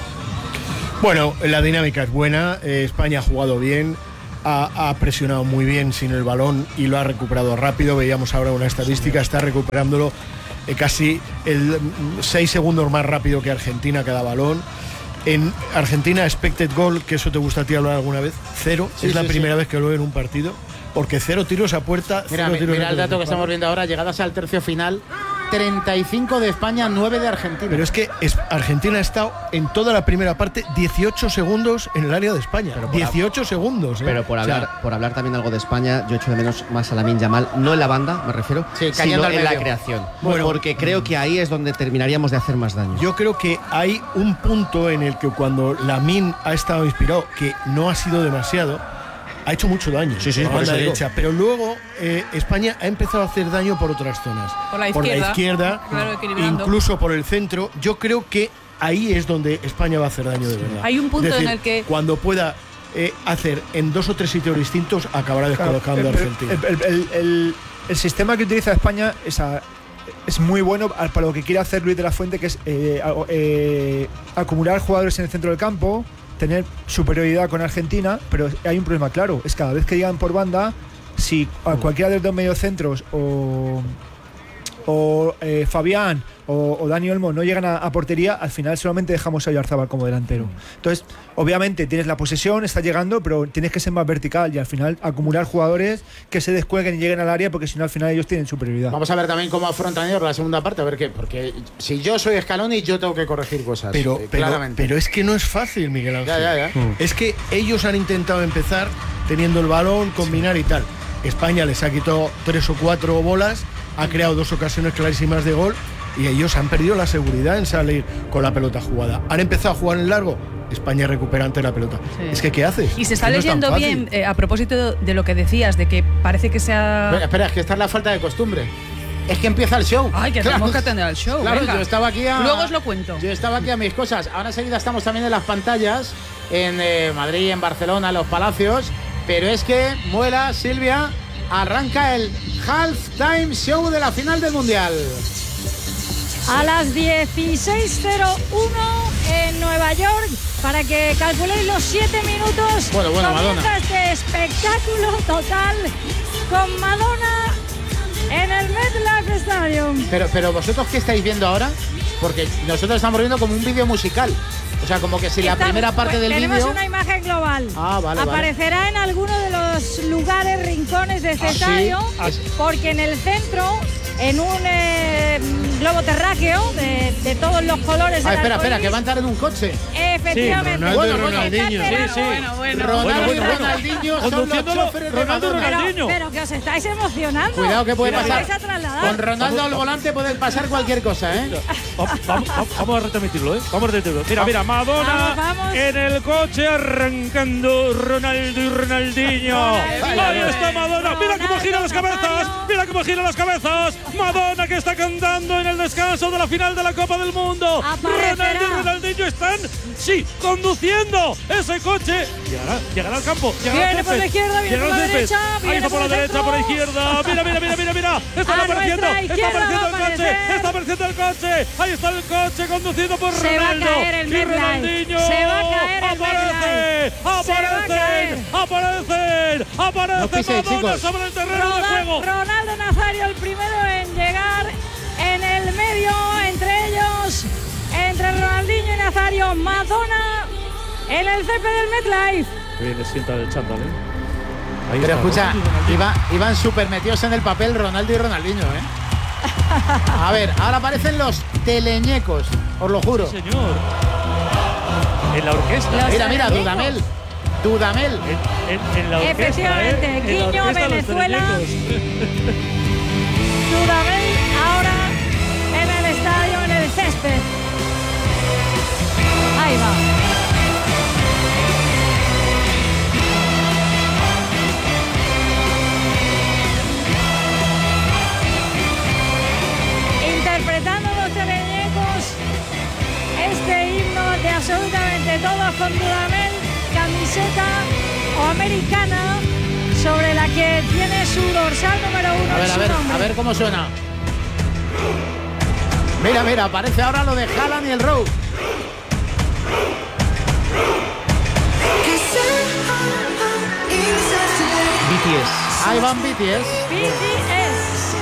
Bueno, la dinámica es buena, eh, España ha jugado bien. Ha, ha presionado muy bien sin el balón y lo ha recuperado rápido. Veíamos ahora una estadística, está recuperándolo eh, casi el seis segundos más rápido que Argentina cada balón. En Argentina, expected goal, que eso te gusta a ti hablar alguna vez, cero. Sí, es sí, la primera sí. vez que lo veo en un partido, porque cero tiros a puerta. Mira, cero tiros mira a el dato que estamos viendo ahora, llegadas al tercio final. treinta y cinco de España, nueve de Argentina. Pero es que es, Argentina ha estado en toda la primera parte dieciocho segundos en el área de España. dieciocho segundos. ¿eh? Pero por hablar, o sea, por hablar también algo de España, yo echo de menos más a Lamine Yamal, no en la banda, me refiero, sí, sino en medio. la creación. Bueno, porque creo que ahí es donde terminaríamos de hacer más daño. Yo creo que hay un punto en el que cuando Lamine ha estado inspirado, que no ha sido demasiado, ha hecho mucho daño sí, sí, por la derecha, pero luego eh, España ha empezado a hacer daño por otras zonas. Por la izquierda, por la izquierda claro, incluso por el centro. Yo creo que ahí es donde España va a hacer daño de verdad. Hay un punto es decir, en el que cuando pueda eh, hacer en dos o tres sitios distintos, acabará descolocando claro, a Argentina. El, el, el, el, el sistema que utiliza España es, a, es muy bueno para lo que quiere hacer Luis de la Fuente, que es eh, eh, acumular jugadores en el centro del campo, tener superioridad con Argentina, pero hay un problema claro, es cada vez que llegan por banda, si a cualquiera de los dos mediocentros o, o eh, Fabián o, o Dani Olmo no llegan a, a portería, al final solamente dejamos a Oyarzabal como delantero. Entonces, obviamente tienes la posesión, está llegando, pero tienes que ser más vertical y al final acumular jugadores que se descuelguen y lleguen al área, porque si no al final ellos tienen superioridad. Vamos a ver también cómo afrontan ellos la segunda parte, a ver qué, porque si yo soy Scaloni yo tengo que corregir cosas. Pero, eh, pero, claramente. pero es que no es fácil, Miguel Ángel. Ya, ya, ya. Mm. Es que ellos han intentado empezar teniendo el balón, combinar y tal. España les ha quitado tres o cuatro bolas, ha creado dos ocasiones clarísimas de gol y ellos han perdido la seguridad en salir con la pelota jugada. Han empezado a jugar en largo, España recupera ante la pelota. Sí. Es que ¿qué haces? Y se está no leyendo bien, eh, a propósito de lo que decías, de que parece que sea... Espera, espera, es que esta es la falta de costumbre. Es que empieza el show. Ay, que claro. tenemos que atender al show. Claro, venga. yo estaba aquí a... Luego os lo cuento. Yo estaba aquí a mis cosas. Ahora enseguida estamos también en las pantallas, en eh, Madrid, en Barcelona, en los Palacios. Pero es que, Muela, Silvia, arranca el halftime show de la final del Mundial. A las dieciséis cero uno en Nueva York, para que calculéis los siete minutos. Bueno, bueno, comienza Madonna. este espectáculo total con Madonna en el MetLife Stadium. Pero, pero vosotros, ¿qué estáis viendo ahora? Porque nosotros estamos viendo como un vídeo musical. O sea, como que si la Estamos, primera parte pues, del vídeo... Tenemos una imagen global. Ah, vale, Aparecerá vale. en alguno de los lugares, rincones de este ¿Ah, sí? estadio, ¿Ah, sí? porque en el centro, en un eh, globo terráqueo de, de todos los colores. Ah, del espera, arcoíris. espera, que va a entrar en un coche. Efectivamente. Sí, Ronaldo y Ronaldinho. Sí, sí. Bueno, bueno. Ronaldo bueno, y bueno. Ronaldinho son los Conduciéndolo, choferes de Ronaldo y Madonna. Ronaldinho. Pero, pero que os estáis emocionando. Cuidado que puede Que os pasar. vais a trasladar. Con Ronaldo al volante puede pasar cualquier cosa, ¿eh? Vamos, vamos, vamos a retransmitirlo, ¿eh? Vamos a retransmitirlo. Mira, mira, Madonna Vamos, vamos. en el coche arrancando Ronaldo y Ronaldinho. Ahí está Madonna. Mira cómo gira las cabezas. Mira cómo gira las cabezas. Madonna que está cantando en el descanso de la final de la Copa del Mundo. Aparecerá. Ronaldo y Ronaldinho están, sí, conduciendo ese coche. Llegará, llegará al campo. Viene por la izquierda, viene por la derecha. Ahí está por la derecha, por la izquierda. Mira, mira, mira, mira, mira. Está apareciendo, está apareciendo el coche. Está apareciendo el coche. Ahí está el coche conducido por Se Ronaldo. va a caer el y MetLife. Ronaldinho. Se va a caer el Aparece, aparecen, aparecen, aparecen. No piséis, Madonna chicos. sobre el terreno Ronald- de juego. Ronaldo Nazario, el primero en llegar en el medio, entre ellos, entre Ronaldinho y Nazario. Madonna en el césped del MetLife. Bien, le sienta el chándal, ¿eh? Ahí Pero está, escucha, Ronaldo y Ronaldinho. iba, iban súper metidos en el papel Ronaldo y Ronaldinho, ¿eh? A ver, ahora aparecen los teleñecos, os lo juro. Sí, señor. En la orquesta. Mira, mira, teleñecos. Dudamel. Dudamel. En, en, en la orquesta. Efectivamente, ¿eh? En la Guiño, orquesta, los Venezuela. teleñecos. Dudamel ahora en el estadio, en el césped. Ahí va. Interpretando los teleñecos este himno de absolutamente todos con Dudamel, camiseta o americana sobre la que tiene su dorsal número uno. A ver, y a su ver, nombre. a ver cómo suena. Mira, mira, aparece ahora lo de Haaland y el Rowe. B T S. Ahí van B T S. B T S.